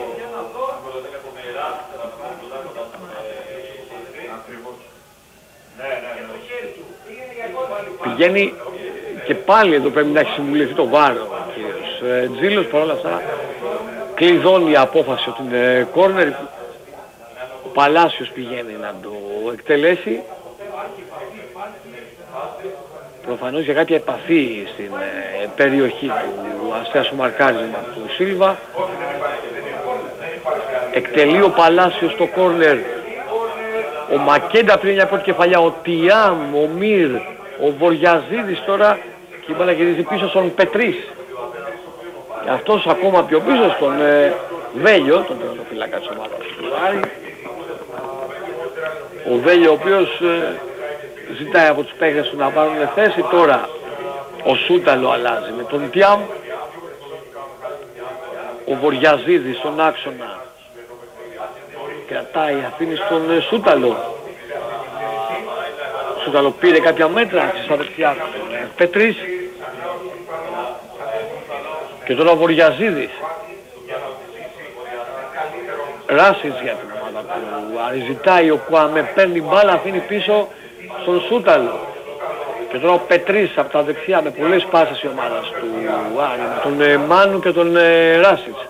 D: Πηγαίνει και πάλι εδώ πρέπει να έχει συμβουλευτεί το βάρο ο κύριος ε, Τζίλος, παρόλα αυτά κλειδώνει η απόφαση ότι είναι κόρνερ. Ο Παλάσιος πηγαίνει να το εκτελέσει. Προφανώς για κάποια επαφή στην ε, περιοχή του Αστέρα στο μαρκάρισμα του Σίλβα. Εκτελεί ο Παλάσιος το κόρνερ. Ο Μακέντα πριν μια πρώτη κεφαλιά, ο Τιάμ, ο Μυρ, ο Βοριαζίδης τώρα και η μπάλα γυρίζει πίσω στον Πετρίς. Και αυτός ακόμα πιο πίσω στον ε, Βέλιο, τον τερματοφύλακα της ομάδας του Άρη. Ο Βέλιο ο οποίος ε, ζητάει από τους παίκτες του να πάρουν θέση. Τώρα ο Σούταλο αλλάζει με τον Τιάμ. Ο Βοριαζίδης στον άξονα κρατάει, αφήνει στον ε, Σούταλο. Ο Σούταλο πήρε κάποια μέτρα στα δεξιά του ε, Πετρίς. Και τώρα ο Βοριαζίδης. Ράσιτς για την ομάδα του Άρη. Ζητάει ο Κουαμέ, παίρνει μπάλα, αφήνει πίσω στον Σούταλο. Και τώρα ο Πετρίς από τα δεξιά με πολλές πάσες η ομάδα του Άρη. Με τον ε, Μάνου και τον ε, Ράσιτς.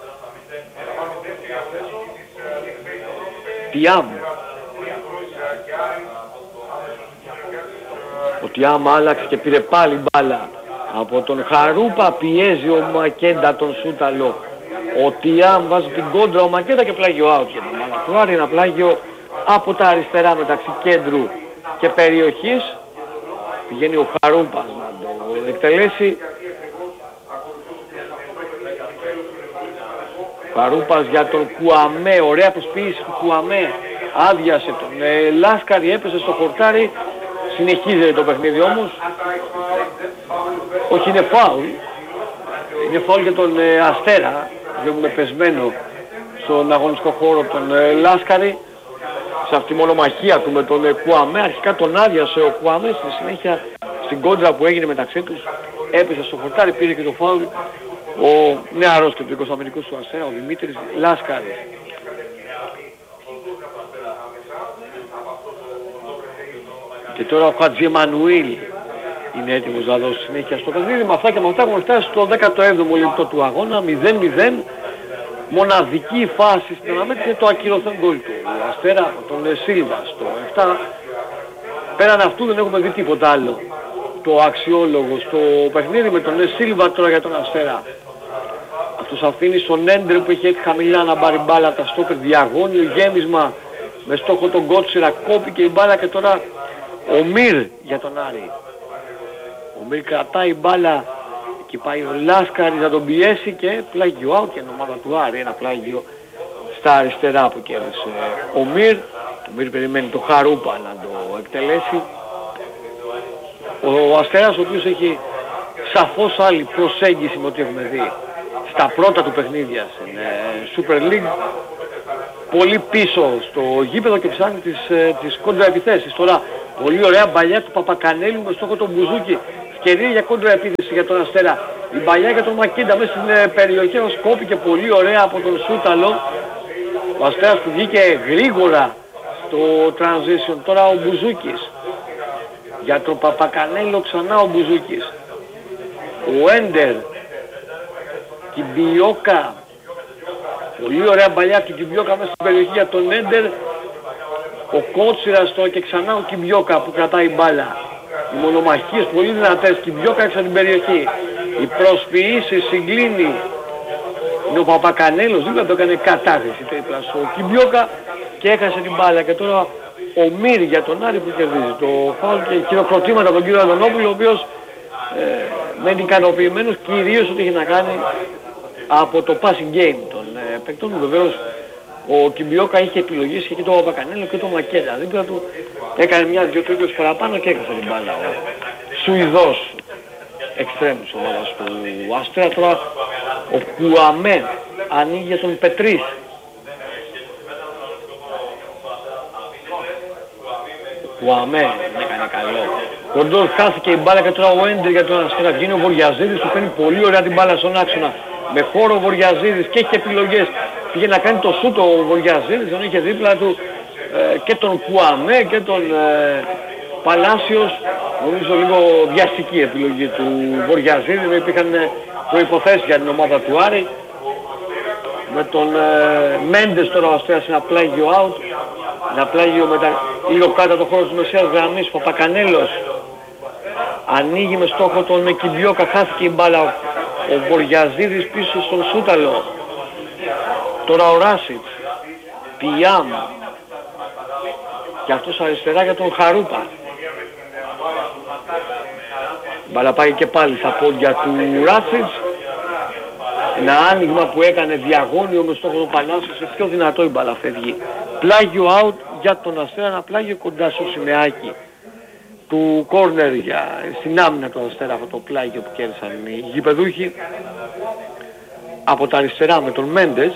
D: Τιάμ. Ο Τιάμ άλλαξε και πήρε πάλι μπάλα από τον Χαρούπα, πιέζει ο Μακέντα τον Σούταλο. Ο Τιάμ βάζει την κόντρα, ο Μακέντα και πλάγιο out για την ομάδα του Άρη. Ένα πλάγιο από τα αριστερά μεταξύ κέντρου και περιοχής. Πηγαίνει ο Χαρούπας να το εκτελέσει. Χαρούπας για τον Κουαμέ, ωραία προσποίηση του Κουαμέ. Άδειασε τον ε, Λάσκαρη, έπεσε στο χορτάρι. Συνεχίζεται το παιχνίδι όμως. Όχι, είναι φάουλ. Είναι φάουλ για τον ε, Αστέρα. Βλέπουμε πεσμένο στον αγωνιστικό χώρο τον ε, Λάσκαρη. Σε αυτή τη μονομαχία του με τον ε, Κουαμέ. Αρχικά τον άδειασε ο Κουαμέ. Στη συνέχεια στην κόντρα που έγινε μεταξύ τους έπεσε στο χορτάρι, πήρε και το φάουλ ο νεαρός κεντρικός αμυντικός του Αστέρα, ο Δημήτρης Λάσκαρης. Και τώρα ο Χατζη Εμμανουήλ είναι έτοιμος να δώσει συνέχεια στο παιχνίδι. Με αυτά και με αυτά έχουμε φτάσει στο δέκατο έβδομο λεπτό του αγώνα, μηδέν μηδέν. Μοναδική φάση στην αναμέτρηση είναι το ακυρωθέν γκολ του Αστέρα από τον Σίλβα στο επτά. Πέραν αυτού δεν έχουμε δει τίποτα άλλο το αξιόλογο στο παιχνίδι με τον Σίλβα τώρα για τον Αστέρα. Αυτός αφήνει στον Έντρε που έχει έτσι χαμηλά να πάρει μπάλα τα στόπερ, διαγώνιο γέμισμα με στόχο τον Κότσιρα, κόπηκε η μπάλα και τώρα ο Μυρ για τον Άρη. Ο Μυρ κρατάει μπάλα και πάει ο Λάσκαρης να τον πιέσει και πλάγιο out για την ομάδα του Άρη. Ένα πλάγιο στα αριστερά που κέρδισε ο Μυρ. Ο Μυρ περιμένει το Χαρούπα να το εκτελέσει. Ο Αστέρας ο οποίος έχει σαφώς άλλη προσέγγιση με ό,τι έχουμε δει στα πρώτα του παιχνίδια στην Super League. Πολύ πίσω στο γήπεδο και ψάχνει τις, τις κόντρα επιθέσεις. Τώρα πολύ ωραία μπαλιά του Παπακανέλου με στόχο τον Μπουζούκι. ευκαιρία για κόντρα επίθεση για τον Αστέρα. Η παλιά για τον Μακίντα μέσα στην ε, περιοχή μας κόπηκε πολύ ωραία από τον Σούταλο. Ο Αστέρας που βγήκε γρήγορα στο transition. Τώρα ο Μπουζούκης. Για τον Παπακανέλο ξανά ο Μπουζούκης. Ο Έντερ. Κιμπιόκα. Πολύ ωραία παλιά από την Κιμπιόκα μέσα στην περιοχή για τον Έντερ. Ο Κότσιρας τώρα και ξανά ο Κιμπιόκα που κρατάει μπάλα. Οι μονομαχίες πολύ δυνατές. Κιμπιόκα έξω την περιοχή. Οι προσποιήσεις συγκλίνει. Είναι ο Παπακανέλος, δίπλα το έκανε κατάθεση τρίπλα στο Κιμπιόκα και έχασε την μπάλα. Και τώρα ο Μύρ για τον Άρη που κερδίζει το φάουλ και χειροκροτήματα από τον κύριο Αντωνόπουλο, ο οποίος ε, μένει ικανοποιημένος κυρίως ότι έχει να κάνει από το passing game των ε, παικτών. Βεβαίως ο Κιμπιόκα είχε επιλογές και τον Παπακανέλο και τον Μακέλα. Δίπλα του έκανε μια-δυο τρίπλες παραπάνω και έχασε την μπάλα. Ο Σουηδός εξτρέμ της ομάδας του Αστέρα. Τώρα ο Κουαμέ ανοίγει για τον Πετρίς. Ο Κουαμέ έκανε καλό. Κοντός χάθηκε η μπάλα και τώρα ο Έντερ για τον Αστέρα. Βγαίνει ο Βοριαζίδης, του παίρνει πολύ ωραία την μπάλα στον άξονα. Με χώρο ο Βοριαζίδης και έχει επιλογές. Πήγε να κάνει το σούτ ο Βοριαζίδης, τον είχε δίπλα του ε, και τον Κουαμέ και τον ε, Παλάσιος. Νομίζω λίγο βιαστική επιλογή του Βοριαζίδη, δεν υπήρχαν προϋποθέσεις για την ομάδα του Άρη. Με τον ε, Μέντες τώρα ο Αστέρας ένα πλάγιο out. Ένα πλάγιο μετα... λίγο κάτω το χώρο της μεσαίας γραμμής. Ο Παπακανέλος ανοίγει με στόχο τον Κιμπιόκα, χάθηκε η μπάλα. Ο Βοριαζίδης πίσω στον Σούταλο. Τώρα ο Ράσιτς. Τιάμ. Και αυτός αριστερά για τον Χαρούπα. Μπάλα πάει και πάλι στα πόδια του Ράτσιτς. Ένα άνοιγμα που έκανε διαγώνιο με στόχο τον Πανάσιο, σε πιο δυνατό η μπάλα φεύγει. Πλάγιο out για τον Αστέρα, ένα πλάγιο κοντά στο σημαίακι του κόρνερ για στην άμυνα του Αστέρα, αυτό το πλάγιο που κέρδισαν οι γηπεδούχοι. Από τα αριστερά με τον Μέντες.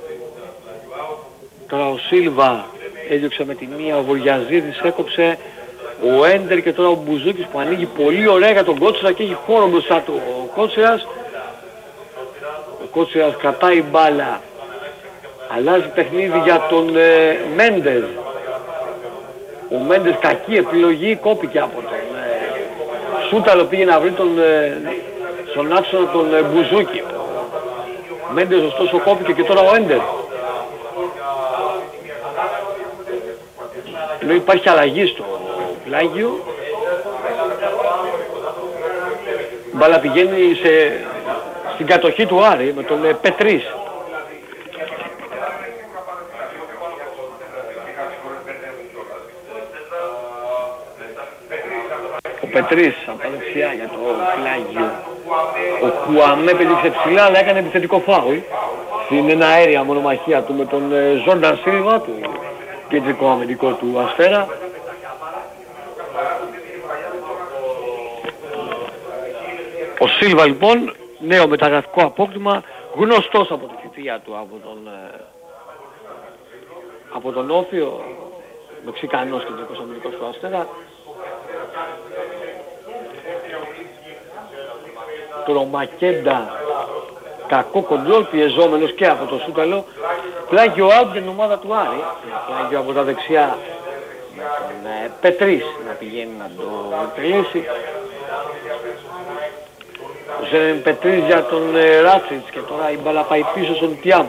D: Τώρα ο Σίλβα έδιωξε με τη μία, ο Βοριαζίδης έκοψε. Ο Έντερ και τώρα ο Μπουζούκης που ανοίγει πολύ ωραία για τον Κότσιρα και έχει χώρο μπροστά του ο Κότσιρας. Ο Κότσιρας κρατάει μπάλα. Αλλάζει παιχνίδι για τον ε, Μέντες. Ο Μέντες κακή επιλογή, κόπηκε από τον ε, Σούταλο, πήγε να βρει τον, ε, στον άξονα τον ε, Μπουζούκη. Ο Μέντες ωστόσο κόπηκε και τώρα ο Έντερ. Ενώ υπάρχει αλλαγή στο πλάγιο. Η μπάλα πηγαίνει σε, στην κατοχή του Άρη με τον ε, Πετρίς. Ο Πετρίς από τα δεξιά για το πλάγιο. Ο Κουαμέ πετύχε ψηλά αλλά έκανε επιθετικό φάουλ στην ένα αέρια μονομαχία του με τον ε, Ζόρνταν Σίλβα, του κεντρικό αμυντικό του Αστέρα. Ο Σίλβα λοιπόν, νέο μεταγραφικό απόκτημα, γνωστός από τη θητεία του από τον, ε, από τον Όφιο, Μεξικανός κεντρικός αμυντικός του Αστέρα. Τώρα ο Μακέντα, κακό κοντρόλ, πιεζόμενος και από το Σούταλο. Πλάγιο out για την ομάδα του Άρη. Πλάγιο από τα δεξιά με τον ε, Πετρίς να πηγαίνει να το εκτελέσει. Ο Ζερεμ Πετρίς για τον ε, Ράτσιτς και τώρα η μπάλα πάει πίσω στον Τιάμ.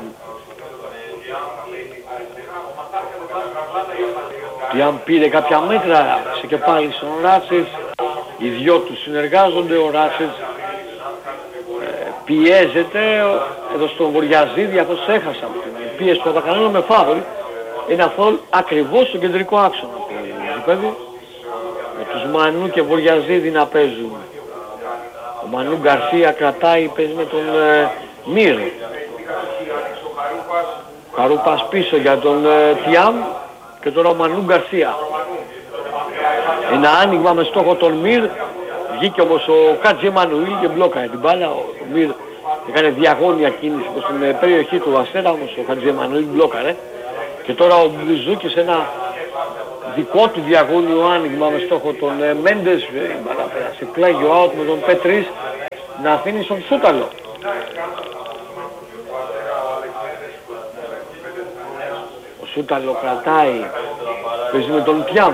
D: Τιάμ πήρε κάποια μέτρα, σε και πάλι στον Ράτσιτς. Οι δυο τους συνεργάζονται, ο Ράτσιτς ε, πιέζεται εδώ στον Βοριαζίδη, αυτός έχασε από την πίεση του Παπακανέλου με φάουλ. Ένα φάουλ ακριβώς στο κεντρικό άξονα του γηπέδου, με τους Μανού και Βοριαζίδη να παίζουν. Ο Μανού Γκαρσία κρατάει, παίζει με τον ε, Μύρ. Χαρούπας πίσω για τον ε, Τιάμ και τώρα ο Μανού Γκαρσία. Ένα άνοιγμα με στόχο τον Μύρ. Βγήκε όμως ο Χατζη Εμμανουήλ και μπλόκαρε την μπάλα. Ο Μύρ έκανε διαγώνια κίνηση προς την περιοχή του Αστέρα, όμως ο Χατζη Εμμανουήλ μπλόκαρε. Και τώρα ο Μπουζούκης ένα δικό του διαγώνιο άνοιγμα με στόχο τον ε, Μέντες, ε, σε πλάγιο out με τον Πέτρης, να αφήνει στον Σούταλο. Ο Σούταλο κρατάει, παίζει με τον Τιάμ.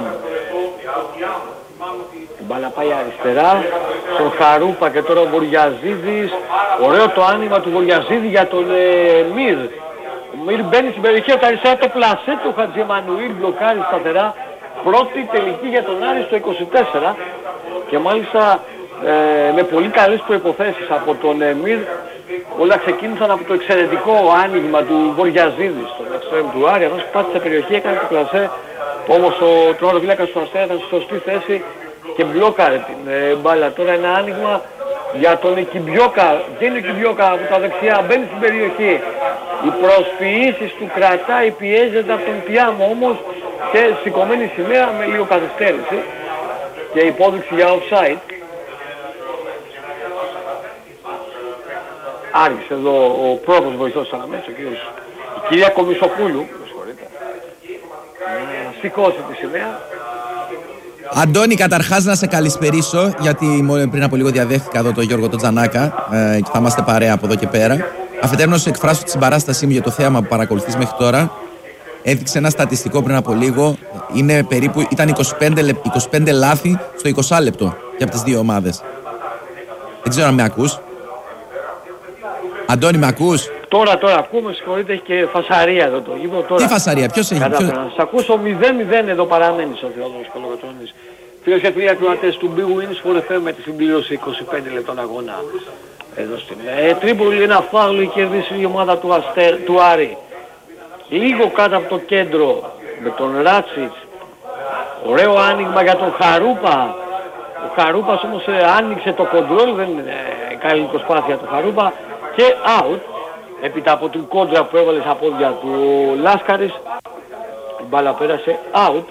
D: Η μπάλα πάει αριστερά, στον Χαρούπα και τώρα ο Βοριαζίδης. Ωραίο το άνοιγμα του Βοριαζίδη για τον ε, Μυρ. Ο Μυρ μπαίνει στην περιοχή από τα αριστερά, το πλασέ του Χατζημανουήλ μπλοκάρει σταθερά. Πρώτη τελική για τον Άρη στο είκοσι τέσσερα και μάλιστα ε, με πολύ καλές προϋποθέσεις από τον ε, Μυρ. Όλα ξεκίνησαν από το εξαιρετικό άνοιγμα του Βοριαζίδη στον εξτρέμ του Άρη, αυτός πάτησε περιοχή, έκανε το πλασέ, όμως ο τροματοφύλακας του Αστέρα ήταν στη σωστή θέση και μπλόκαρε την ε, μπάλα. Τώρα ένα άνοιγμα για τον Κιμπιόκα, βγαίνει ο Κιμπιόκα από τα δεξιά, μπαίνει στην περιοχή. Οι προσποιήσεις του κρατάει, πιέζεται από τον Τιάμο όμως και σηκωμένη σημαία με λίγο καθυστέρηση και υπόδειξη για offside. Άρχισε εδώ ο πρώτος βοηθός της αναμέσης, ο κύριος, η κυρία Κομισοπούλου, με συγχωρείτε, να σηκώσει τη σημαία.
E: Αντώνη, καταρχάς να σε καλησπερίσω, γιατί πριν από λίγο διαδέχτηκα εδώ τον Γιώργο τον Τζανάκα ε, και θα είμαστε παρέα από εδώ και πέρα. Αφετέρου να σου εκφράσω τη συμπαράστασή μου για το θέαμα που παρακολουθείς μέχρι τώρα. Έδειξε ένα στατιστικό πριν από λίγο, είναι περίπου, ήταν είκοσι πέντε, είκοσι πέντε λάθη στο είκοσι λεπτό και από τις δύο ομάδες. Δεν ξέρω αν με ακούς. Αντώνη, με ακούς?
D: Τώρα, τώρα ακούμε, συγχωρείτε, έχει και φασαρία εδώ το γήπεδο τώρα.
E: Τι φασαρία, ποιος έχει?
D: Ποιος... Να σας ακούσω μηδέν μηδέν εδώ παραμένεις ο Θεόδωρος Κολοκοτρώνης. Φίλες και φίλοι ακροατές του Big Wins for εφ εμ με τη συμπλήρωση είκοσι πέντε λεπτών αγώνα εδώ στην ε, Τρίπολη. Ένα φάουλ η κερδίσει η ομάδα του, Αστέρ, του Άρη. Λίγο κάτω από το κέντρο με τον Ράτσιτς. Ωραίο άνοιγμα για τον Χαρούπα. Ο Χαρούπας όμως ε, άνοιξε το κοντρόλ, δεν είναι ε, καλή προσπάθεια του Χαρούπα και out. Έπειτα από την κόντρα που έβαλε στα πόδια του Λάσκαρης, η μπάλα πέρασε out.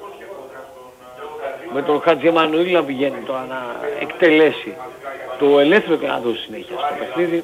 D: Με τον Χατζημανουήλ να πηγαίνει τώρα να εκτελέσει το ελεύθερο και να δώσει συνέχεια στο παιχνίδι.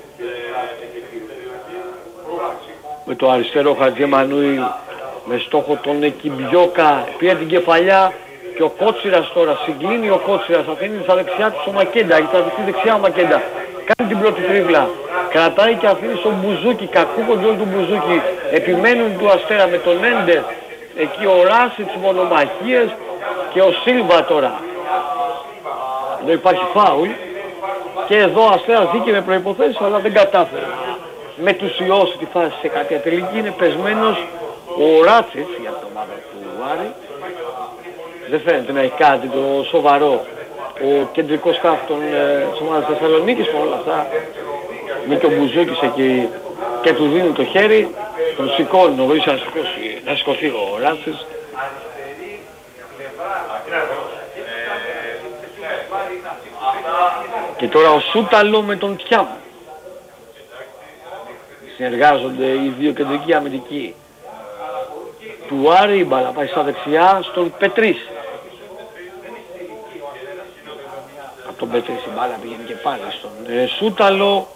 D: Με το αριστερό Χατζημανουήλ με στόχο τον Εκιμπιόκα, πήρε την κεφαλιά και ο Κότσιρας τώρα συγκλίνει, ο Κότσιρας αφήνει στα δεξιά του ο Μακέντα, έχει τραβηχθεί δεξιά ο Μακέντα. Κάνει την πρώτη τρίβλα, κρατάει και αφήνει στον Μπουζούκι, κακού κοντρόλ του Μπουζούκι, επιμένουν του Αστέρα με τον Έντες, εκεί ο Ράσιτς, μονομαχίες και ο Σίλβα τώρα. Εδώ υπάρχει φάουλ και εδώ ο Αστέρας δίκη με προϋποθέσεις αλλά δεν κατάφερε. Μετουσιώσει τη φάση σε κάποια τελική, είναι πεσμένος ο Ράτσιτς για την ομάδα του Άρη. Δεν φαίνεται να έχει κάτι το σοβαρό ο κεντρικός χαφ των ε, της ομάδας Θεσσαλονίκης, με όλα αυτά με τον Μπουζούκης εκεί και του δίνει το χέρι, τον σηκώνει νωρίς να σηκώσει, να σηκωθεί ο Ράτσιτς. Και τώρα ο Σούταλο με τον Τιάμ. Συνεργάζονται οι δύο κεντρικοί αμυντικοί του Άρη, η μπάλα πάει στα δεξιά στον Πετρίς. Από τον Πετρίς η μπάλα πηγαίνει και πάλι στον ε, Σούταλο.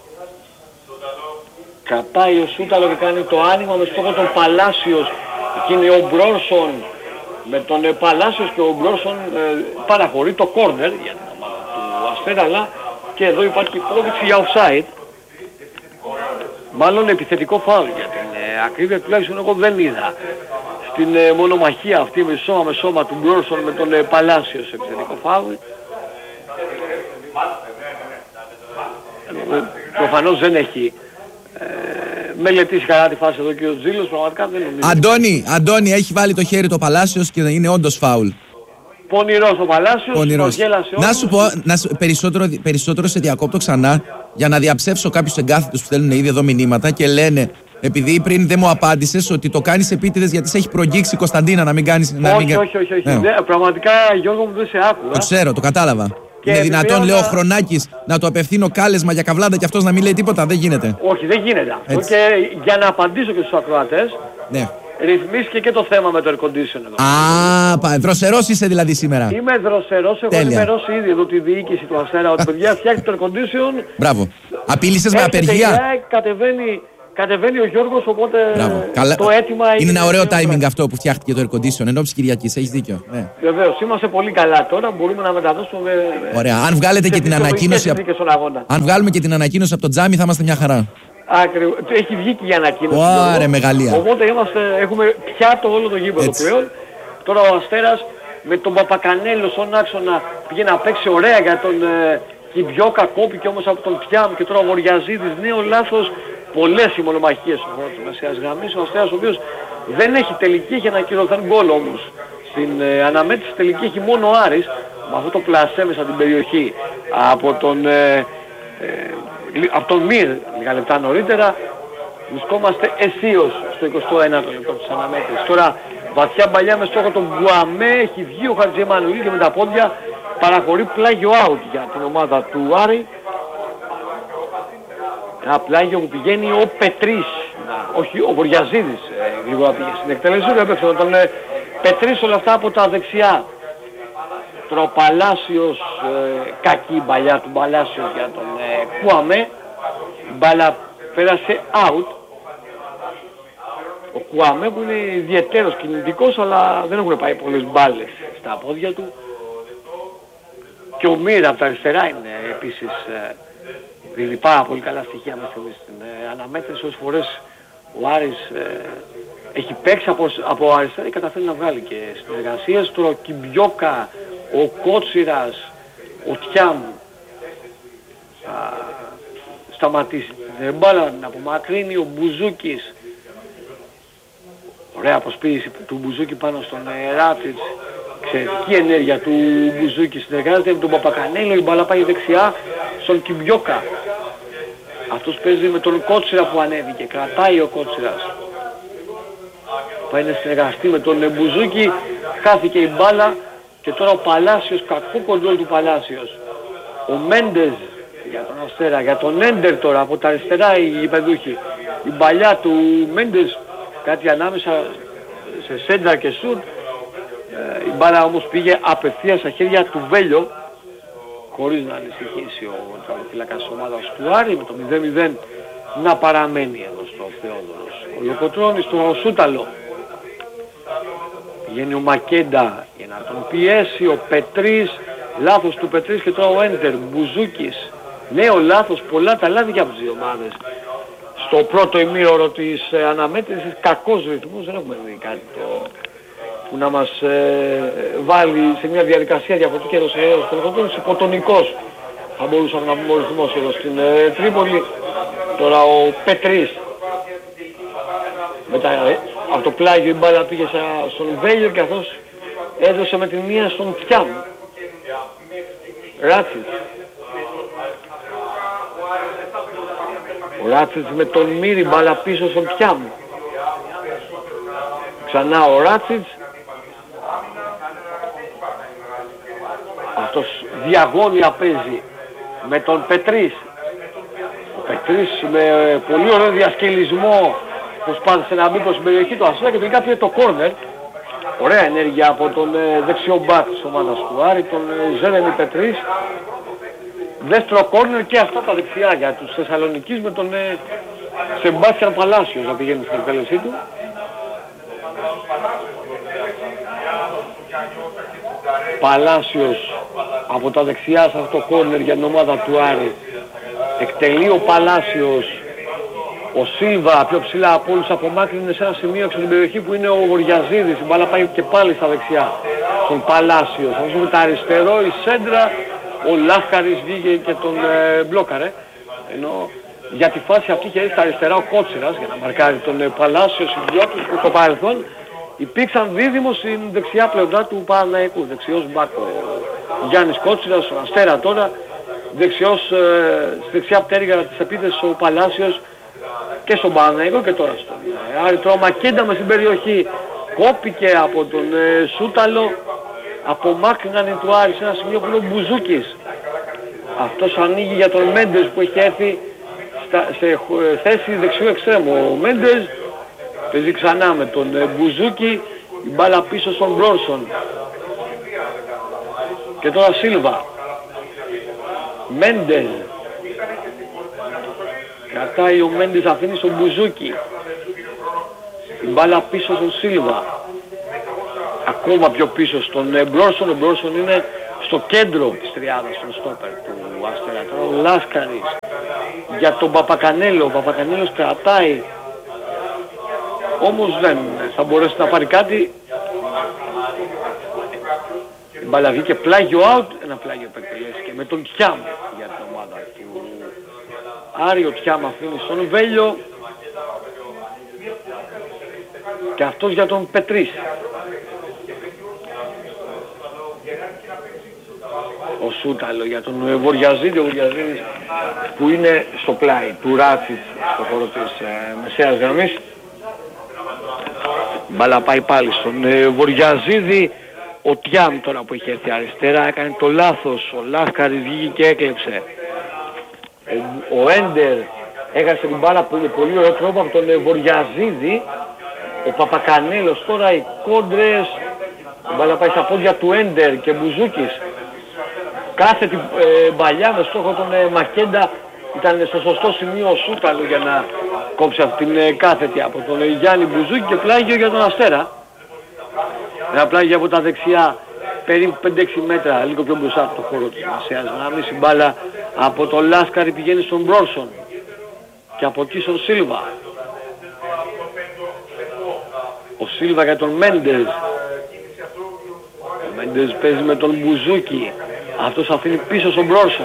D: Κρατάει ο Σούταλο και κάνει το άνοιγμα με στόχο τον Παλάσιος. Εκεί είναι ο Μπρόρσον με τον ε, Παλάσιος και ο Μπρόρσον ε, παραχωρεί το κόρνερ για την ομάδα του Αστέρα, αλλά και εδώ υπάρχει υπόδειξη για offside. Μάλλον επιθετικό φάουλ για την ε, ακρίβεια, τουλάχιστον εγώ δεν είδα στην ε, μονομαχία αυτή με σώμα με σώμα του Μπρόρσον με τον ε, Παλάσιο σε επιθετικό φάουλ. Ε, προφανώς δεν έχει ε, μελετήσει καλά τη φάση εδώ και ο Τζίλος, πραγματικά δεν νομίζω.
E: Αντώνη, Αντώνη, έχει βάλει το χέρι το Παλάσιος και είναι όντως φάουλ.
D: Πονηρός ο Παλάσιος,
E: Πονηρός.
D: το γέλασε
E: να σου πω, να σου, περισσότερο, περισσότερο σε διακόπτω ξανά για να διαψεύσω κάποιους εγκάθετους που στέλνουν ήδη εδώ μηνύματα και λένε, επειδή πριν δεν μου απάντησες, ότι το κάνεις επίτηδες γιατί σε έχει προγγίξει η Κωνσταντίνα να μην κάνεις...
D: Όχι,
E: να μην...
D: όχι, όχι, όχι.
E: Ναι.
D: Ναι, πραγματικά Γιώργο μου δεν σε άκουγα.
E: Το ξέρω, το κατάλαβα.
D: Και
E: είναι δυνατόν,
D: επιπλέον,
E: λέω, ο Χρονάκης να του απευθύνω κάλεσμα για καβλάντα και αυτός να μην λέει τίποτα? Δεν γίνεται.
D: Όχι, δεν γίνεται αυτό.
E: Έτσι.
D: Και για να απαντήσω και στους ακροατές,
E: Ναι.
D: ρυθμίστηκε και το θέμα με το air condition εδώ.
E: Α, πα, δροσερός είσαι δηλαδή σήμερα.
D: Είμαι δροσερός, έχω
E: Τέλεια.
D: ενημερώσει ήδη εδώ τη διοίκηση του Αστέρα ότι παιδιά φτιάχτε το air condition.
E: Μπράβο. Απείλησες με
D: Έρχεται η
E: απεργία.
D: ΑΕΚ, κατεβαίνει, κατεβαίνει ο Γιώργος, οπότε
E: Καλά.
D: το αίτημα
E: είναι... Είναι ένα ωραίο timing
D: πράγμα.
E: αυτό που φτιάχτηκε το air condition εν ώψη Κυριακής, έχεις δίκιο. Ναι.
D: Βεβαίως, είμαστε πολύ καλά τώρα, μπορούμε να μεταδώσουμε...
E: Ωραία, αν βγάλετε και την ανακοίνωση... Αν βγάλουμε και την ανακοίνωση από το τζάμι θα είμαστε μια χαρά.
D: Άκριβο. Έχει βγει και η ανακοίνωση.
E: Ωραία, μεγαλεία.
D: Οπότε είμαστε, έχουμε πιάτο όλο το γήπεδο πλέον. Τώρα ο Αστέρας με τον Παπακανέλο στον άξονα πήγε να παίξει ωραία για τον ε, Κιμπιόκα, κόπηκε όμως από τον Πιάμ και τώρα ο Βορειαζίδης, νέο λάθος. Πολλές οι μονομαχίες στον χώρο της μεσαίας γραμμής. Ο Αστέρας ο οποίος δεν έχει τελική, έχει ανακοινωθέν γκολ όμως. Στην ε, αναμέτρηση τελική έχει μόνο ο Άρης, με αυτό το πλασέ μέσα την περιοχή από τον... Ε, ε, από τον Μυρ λίγα λεπτά νωρίτερα. Βρισκόμαστε αισίως στο εικοστό ένατο λεπτό της αναμέτρησης. Τώρα βαθιά μπαλιά με στόχο τον Γκουαμέ, έχει βγει ο Χατζημανουήλ και με τα πόδια παραχωρεί πλάγιο out για την ομάδα του Άρη. Ένα πλάγιο που πηγαίνει ο Πετρής, όχι ο Βορειαζίδης, ε, γρήγορα πήγε στην εκτέλεση, έπαιξε τον ε, Πετρής όλα αυτά από τα δεξιά. Τώρα ο Παλάσιος, ε, κακή μπαλιά του Παλάσιος για τον ε, Κουαμέ, μπαλά πέρασε out. Ο Κουαμέ που είναι ιδιαιτέρως κινητικός, αλλά δεν έχουν πάει πολλές μπάλες στα πόδια του. Και ο Μύρα από τα αριστερά είναι επίσης, ε, δίνει πάρα πολύ καλά στοιχεία μέσα στην ε, αναμέτρηση. Όσες φορές ο Άρης ε, έχει παίξει από, από αριστερά και καταφέρει να βγάλει και συνεργασίες. Τώρα ο Κιμπιόκα, ο Κότσιρας, ο Τιάμ θα σταματήσει την μπάλα, να απομακρύνει ο Μπουζούκης. Ωραία αποσποίηση του Μπουζούκη πάνω στον Ράτσιτς. Εξαιρετική ενέργεια του Μπουζούκη, συνεργάζεται με τον Παπακανέλο, η μπάλα πάει δεξιά στον Κιμπιόκα. Αυτός παίζει με τον Κότσιρα που ανέβηκε, κρατάει ο Κότσιρας. Πάει να συνεργαστεί με τον Μπουζούκη, χάθηκε η μπάλα και τώρα ο Παλάσιος, κακό κοντρόλ του Παλάσιος. Ο Μέντες για τον Αστέρα, για τον Έντερ τώρα από τα αριστερά οι παιδούχοι. Η μπαλιά του Μέντες, κάτι ανάμεσα σε σέντρα και σουτ. Ε, η μπάλα όμως πήγε απευθείας στα χέρια του Βέλιο, χωρίς να ανησυχήσει ο τραυματοφύλακας της ομάδας του Άρη, με το μηδέν μηδέν να παραμένει εδώ στο Θεόδωρος. Ο Λοκοτρώνης στο Σούταλο. Πηγαίνει ο Μακέντα για να τον πιέσει, ο Πετρής, λάθος του Πετρής και τώρα ο Έντερ, Μπουζούκης. Νέο λάθος, πολλά τα λάθη και από τις δύο ομάδες. Στο πρώτο ημίωρο της ε, αναμέτρησης, κακός ρυθμός, δεν έχουμε δει κάτι το, που να μας ε, βάλει σε μια διαδικασία διαφορετική εδώ στο Λοκοτρώνης, υποτονικός. Θα μπορούσαμε να πούμε ο ρυθμός εδώ στην ε, Τρίπολη. Τώρα ο Πετρής. Μετά ε, από το πλάγιο η μπάλα πήγε στον Βέλιο και αυτός έδωσε με την μία στον Τιάμ. Ράτσιτς. Ο Ράτσιτς με τον Μύρη, μπάλα πίσω στον Τιάμ. Ξανά ο Ράτσιτς. Αυτός διαγώνια παίζει με τον Πετρής. Ο Πετρής με πολύ ωραίο διασκελισμό προσπάθησε να μπει προς την περιοχή του Αστέρα και τελικά πήρε το κόρνερ. Ωραία ενέργεια από τον ε, δεξιό μπακ της ομάδας του Άρη, τον ε, Ζέρεμι Πετρής. Δεύτερο κόρνερ και αυτά τα δεξιά για τους Θεσσαλονικείς με τον ε, Σεμπάστιαν Παλάσιος να πηγαίνει στην εκτέλεσή του. Παλάσιος από τα δεξιά σε αυτό το κόρνερ για την ομάδα του Άρη. Εκτελεί ο Παλάσιος. Ο Σίλβα πιο ψηλά από όλους απομάκρυνε σε ένα σημείο έξω την περιοχή που είναι ο Βορειαζίδης. Η μπάλα πάει και πάλι στα δεξιά. Στον Παλάσιο. Θα δούμε τα αριστερό, η σέντρα. Ο Λάχαρης βγήκε και τον ε, μπλόκαρε. Ενώ για τη φάση αυτή είχε έρθει στα αριστερά ο Κότσιρας για να μαρκάρει τον ε, Παλάσιο συμπλιώτης που στο παρελθόν υπήρξαν δίδυμος στην δεξιά πλευρά του Παναθηναϊκού. Δεξιός μπάκο. Ο Γιάννης Κότσιρας, στον Αστέρα τώρα. Δεξιός, ε, στη δεξιά πτέρυγα της επίθεσης ο Παλάσιος και στον Παναθηναϊκό και τώρα στον ε, Άρη. Τώρα Μακέντα μες στην περιοχή κόπηκε από τον ε, Σούταλο. Απομάκρυναν οι του Άρη σε ένα σημείο που είναι ο Μπουζούκης. Αυτός ανοίγει για τον Μέντες που έχει έρθει στα, σε ε, θέση δεξιού εξτρέμου. Ο Μέντες παίζει ξανά με τον ε, Μπουζούκη. Η μπάλα πίσω στον Μπρόνσον. Και τώρα Σίλβα. Μέντες. Κρατάει ο Μέντες, αφήνει στον Μπουζούκι. Η μπάλα πίσω στον Σίλβα. Ακόμα πιο πίσω στον Μπρόρσον. Ο Μπρόρσον είναι στο κέντρο της τριάδας, στον στόπερ του Αστέρα. Τώρα ο Λάσκαρης για τον Παπακανέλο. Ο Παπακανέλος κρατάει, όμως δεν θα μπορέσει να πάρει κάτι. Η μπάλα βγήκε πλάγιο out, ένα πλάγιο επεκτελέστηκε με τον Τιάμ για την ομάδα του Άρη. Ο Τιάμ αφήνει στον Βέλιο και αυτός για τον Πετρίς. Ο Σούταλο για τον Βοριαζίδη, ο Βοριαζίδης που είναι στο πλάι του Ράτσιτ στο χώρο της ε, μεσαίας γραμμής. Μπάλα πάει πάλι στον ε, Βοριαζίδη. Ο Τιάμ τώρα που είχε έρθει αριστερά έκανε το λάθος. Ο Λάσκαρης βγήκε και έκλεψε. Ο, ο Έντερ έχασε την μπάλα που είναι πολύ ωραίο τρόπο από τον ε, Βοριαζίδη. Ο Παπακανέλος τώρα, οι κόντρες. Η μπάλα πάει στα πόδια του Έντερ και Μπουζούκης. Κάθετη ε, μπαλιά με στόχο τον ε, Μακέντα. Ήταν στο σωστό σημείο ο Σούταλο για να κόψει αυτή την ε, κάθετη από τον ε, Γιάννη Μπουζούκη και πλάγιο για τον Αστέρα. Ένα πλάγιο από τα δεξιά περίπου πέντε έξι μέτρα, λίγο πιο μπροστά από το χώρο της μεσαίας γραμμής. Η μπάλα από τον Λάσκαρη πηγαίνει στον Μπρόρσον και από εκεί στον Σίλβα. Ο Σίλβα για τον Μέντες. Ο Μέντες παίζει με τον Μπουζούκι. Αυτός αφήνει πίσω στον Μπρόρσον.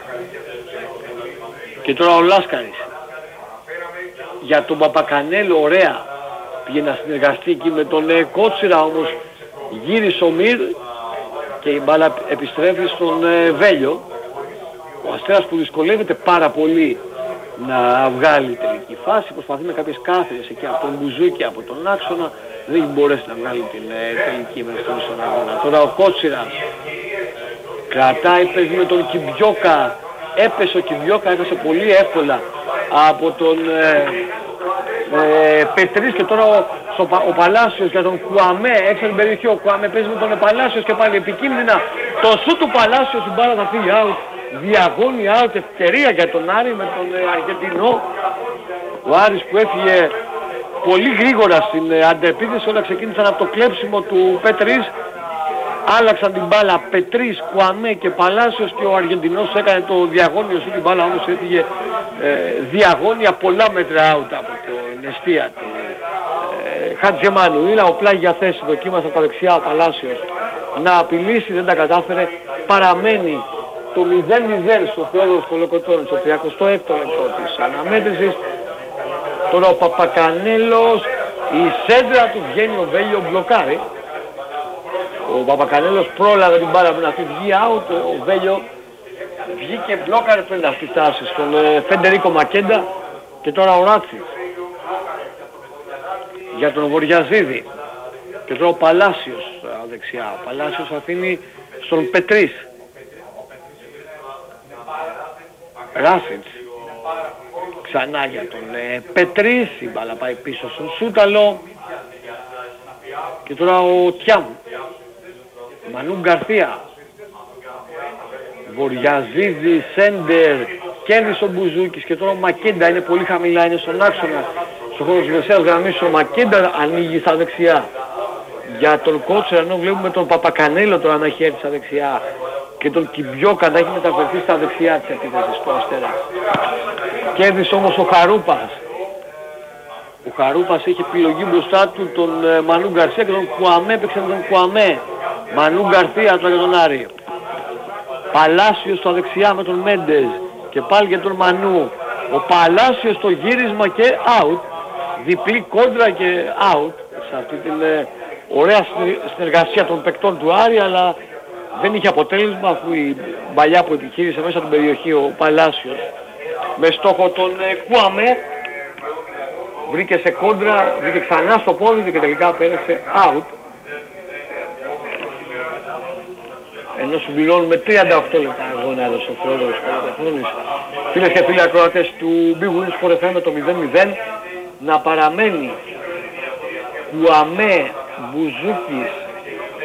D: Και τώρα ο Λάσκαρης. Για τον Παπακανέλο, ωραία. Πήγε να συνεργαστεί εκεί με τον ε, Κότσιρα, όμως γύρισε ο Μυρ και η μπάλα επιστρέφει στον ε, Βέλιο. Ο Αστέρας που δυσκολεύεται πάρα πολύ να βγάλει τελική φάση, προσπαθεί με κάποιες κάθετες εκεί από τον Μπουζούκι, από τον άξονα, δεν μπορέσει να βγάλει την ε, τελική μέσα στον αγώνα. Τώρα ο Κότσιρας κρατάει, παίζει με τον Κιμπιόκα, έπεσε ο Κιμπιόκα, έχασε πολύ εύκολα από τον ε, ε, Πετρίς και τώρα ο, στο, ο Παλάσιος για τον Κουαμέ, έξω την περιοχή, ο Κουαμέ παίζει με τον Παλάσιος και πάλι επικίνδυνα, το σου του Παλάσιος, η μπάλα θα φύγει out, διαγώνει out, ευκαιρία για τον Άρη με τον ε, Αργεντινό. Ο Άρης που έφυγε πολύ γρήγορα στην ε, αντεπίθεση, όλα ξεκίνησαν από το κλέψιμο του Πετρίς. Άλλαξαν την μπάλα Πετρίς, Κουαμέ και Παλάσιος και ο Αργεντινός έκανε το διαγώνιο σου, την μπάλα όμως έφυγε ε, διαγώνια πολλά μέτρα out από την αιστεία του ε, Χατζεμανουήλα. Ο πλάγι για θέση δοκίμασε από τα δεξιά ο Παλάσιος να απειλήσει, δεν τα κατάφερε, παραμένει το μηδέν μηδέν στο Θεόδωρος Κολοκοτώνης, στο τριακοστό έκτο λεπτό της αναμέτρησης. Τώρα ο Παπακανέλος, η σέντρα του βγαίνει, ο Βέλιο μπλοκάρει. Ο Παπακανέλος πρόλαβε την μπάλα πριν αυτή βγει out, ο Βέλιο βγήκε μπλόκαρε πριν αυτή φτάσει στον ε, Φεντερίκο Μακέντα και τώρα ο Ράτσις για τον Βοριαζίδη και τώρα ο Παλάσιος δεξιά. Ο Παλάσιος αφήνει στον Πετρίς. Ράσιτς ξανά για τον ε, Πετρίς, η μπάλα πάει πίσω στον Σούταλο και τώρα ο Τιάμ. Μανού Γκαρθία, Βοριαζίδη, Σέντερ, κέρδισε ο Μπουζούκης και τώρα ο Μακέντα είναι πολύ χαμηλά, είναι στον άξονα. Στο χώρο της μεσαίας γραμμής ο Μακέντα ανοίγει στα δεξιά. Για τον Κότσερα, ενώ βλέπουμε τον Παπακανέλο τώρα να έχει έρθει στα δεξιά και τον Κιμπιόκα να έχει μεταφερθεί στα δεξιά της επίθεσης του Αστέρα. Κέρδισε όμως ο Χαρούπας. Ο Χαρούπας έχει επιλογή μπροστά του τον ε, Μανού Γκαρσία και τον Κουαμέ, έπαιξε με τον Κουαμέ. Μανού Γκαρθία τώρα για τον Άρη. Παλάσιος στα δεξιά με τον Μέντες και πάλι για τον Μανού. Ο Παλάσιος στο γύρισμα και out. Διπλή κόντρα και out σε αυτή την ε, ωραία συνεργασία των παικτών του Άρη, αλλά δεν είχε αποτέλεσμα αφού η μπαλιά που επιχείρησε μέσα στην περιοχή ο Παλάσιος με στόχο τον ε, Κουαμέ βρήκε σε κόντρα, βρήκε ξανά στο πόδι και τελικά πέρασε out. Ενώ συμπληρώνουμε τριάντα οκτώ λεπτά αγώνα εδώ στο Θεόδωρος Κολοκοτώνης. Φίλες και φίλοι ακροατές του Big Wins Sport εφ εμ με το μηδέν μηδέν να παραμένει Κουαμέ, Μπουζούκης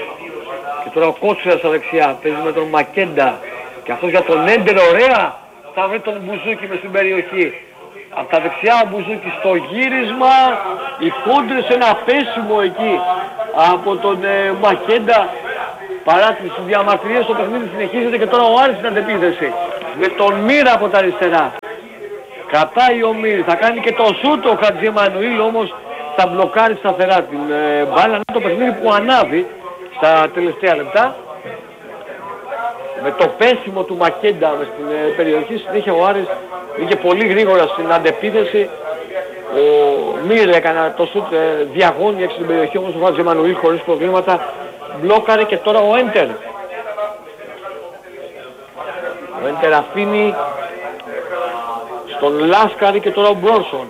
D: και τώρα ο Κότσιρας στα δεξιά παίζει με τον Μακέντα και αυτός για τον Έντερ, ωραία θα βρει τον Μπουζούκι μες στην περιοχή. Από τα δεξιά ο Μπουζούκι στο γύρισμα, οι κόντρες, ένα πέσιμο εκεί από τον ε, Μακέντα. Παρά τις διαμαρτυρίες το παιχνίδι συνεχίζεται και τώρα ο Άρης στην αντεπίθεση. Με τον Μύρα από τα αριστερά. Κρατάει ο Μύρης, θα κάνει και το σούτ ο Χατζη Εμμανουήλ, όμως θα μπλοκάρει σταθερά την ε, μπάλα. Είναι το παιχνίδι που ανάβει στα τελευταία λεπτά. Με το πέσιμο του Μακέντα μες στην ε, περιοχή, συνέχεια ο Άρης είχε πολύ γρήγορα στην αντεπίθεση. Ο Μύρ έκανε το σούτ ε, διαγώνια έξω στην περιοχή, όμως ο Χατζη Εμμανουήλ χωρίς προβλήματα μπλόκαρε και τώρα ο Έντερ. Ο Έντερ αφήνει στον Λάσκαρη και τώρα ο Μπρόνσον.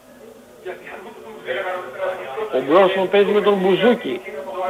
D: Ο Μπρόνσον παίζει με τον Μπουζούκι.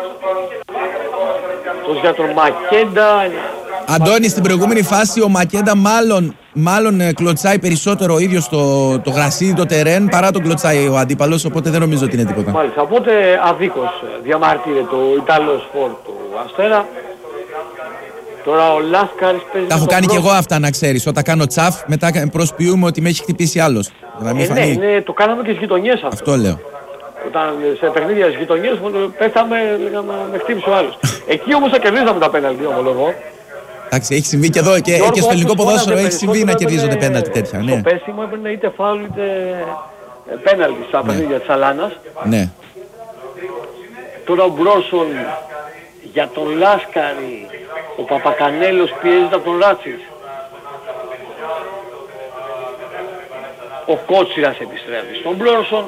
D: Τόσο για τον Μακέντα.
E: Αντώνη, στην προηγούμενη φάση ο Μακέντα μάλλον, μάλλον ε, κλωτσάει περισσότερο ο ίδιος το, το γρασίδι, το τερέν, παρά τον κλωτσάει ο αντίπαλος, οπότε δεν νομίζω ότι είναι τίποτα.
D: Μάλιστα, οπότε αδίκως διαμαρτύρεται ο Ιταλός φόρ του Αστέρα. Τώρα ο Λάσκαρης παίζει.
E: Τα έχω κάνει κι εγώ αυτά, να ξέρεις. Όταν κάνω τσαφ, μετά προσποιούμε ότι με έχει χτυπήσει άλλος. Για να μην
D: ε,
E: φανεί.
D: Ναι, ναι, το κάναμε και στις γειτονιές αυτό.
E: Αυτό λέω.
D: Όταν σε παιχνίδια στις γειτονιές πέθαμε, λέγαμε, με χτύπησε ο άλλος. Εκεί όμως θα κερδίζαμε τα πέναλτι, ομολογώ.
E: Εντάξει, έχει συμβεί και εδώ και, και στο ελληνικό ποδόσφαιρο έχει συμβεί να κερδίζονται πέναλτι τέτοια. Ναι.
D: Το πέσιμο έπαιρνε είτε φάουλ είτε πέναλτι στα
E: ναι.
D: παιχνίδια της Αλάνας.
E: Ναι.
D: Τώρα ο Μπρόσον για τον Λάσκαρη. Ο Παπακανέλος πιέζεται από τον Ράτσιτς. Ο Κότσιρας επιστρέφει στον Μπρόσον.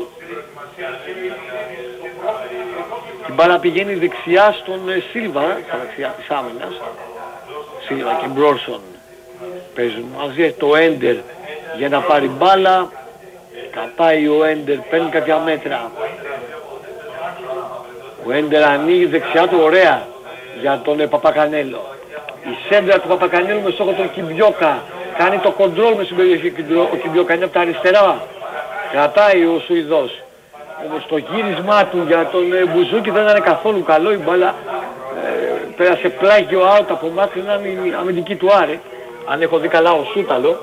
D: Η μπάλα πηγαίνει δεξιά στον Σίλβα, στα δεξιά της άμυνας. Σίλβα και Μπρόσον παίζουν μαζί. Το Έντερ για να πάρει μπάλα. Καπάει ο Έντερ, παίρνει κάποια μέτρα. Ο Έντερ ανοίγει δεξιά του, ωραία, για τον ε, Παπακανέλο. Η σέντρα του Παπακανέλου με στόχο τον Κιμπιόκα. Κάνει το κοντρόλ με στην περιοχή. Ο Κιμπιόκα είναι από τα αριστερά. Κρατάει ο Σουηδός. Όμως το γύρισμά του για τον ε, Μπουζούκι δεν ήταν καθόλου καλό. Η μπάλα ε, πέρασε πλάγιο out από μάτι, είναι η αμυντική του Άρη. Αν έχω δει καλά ο Σούταλο.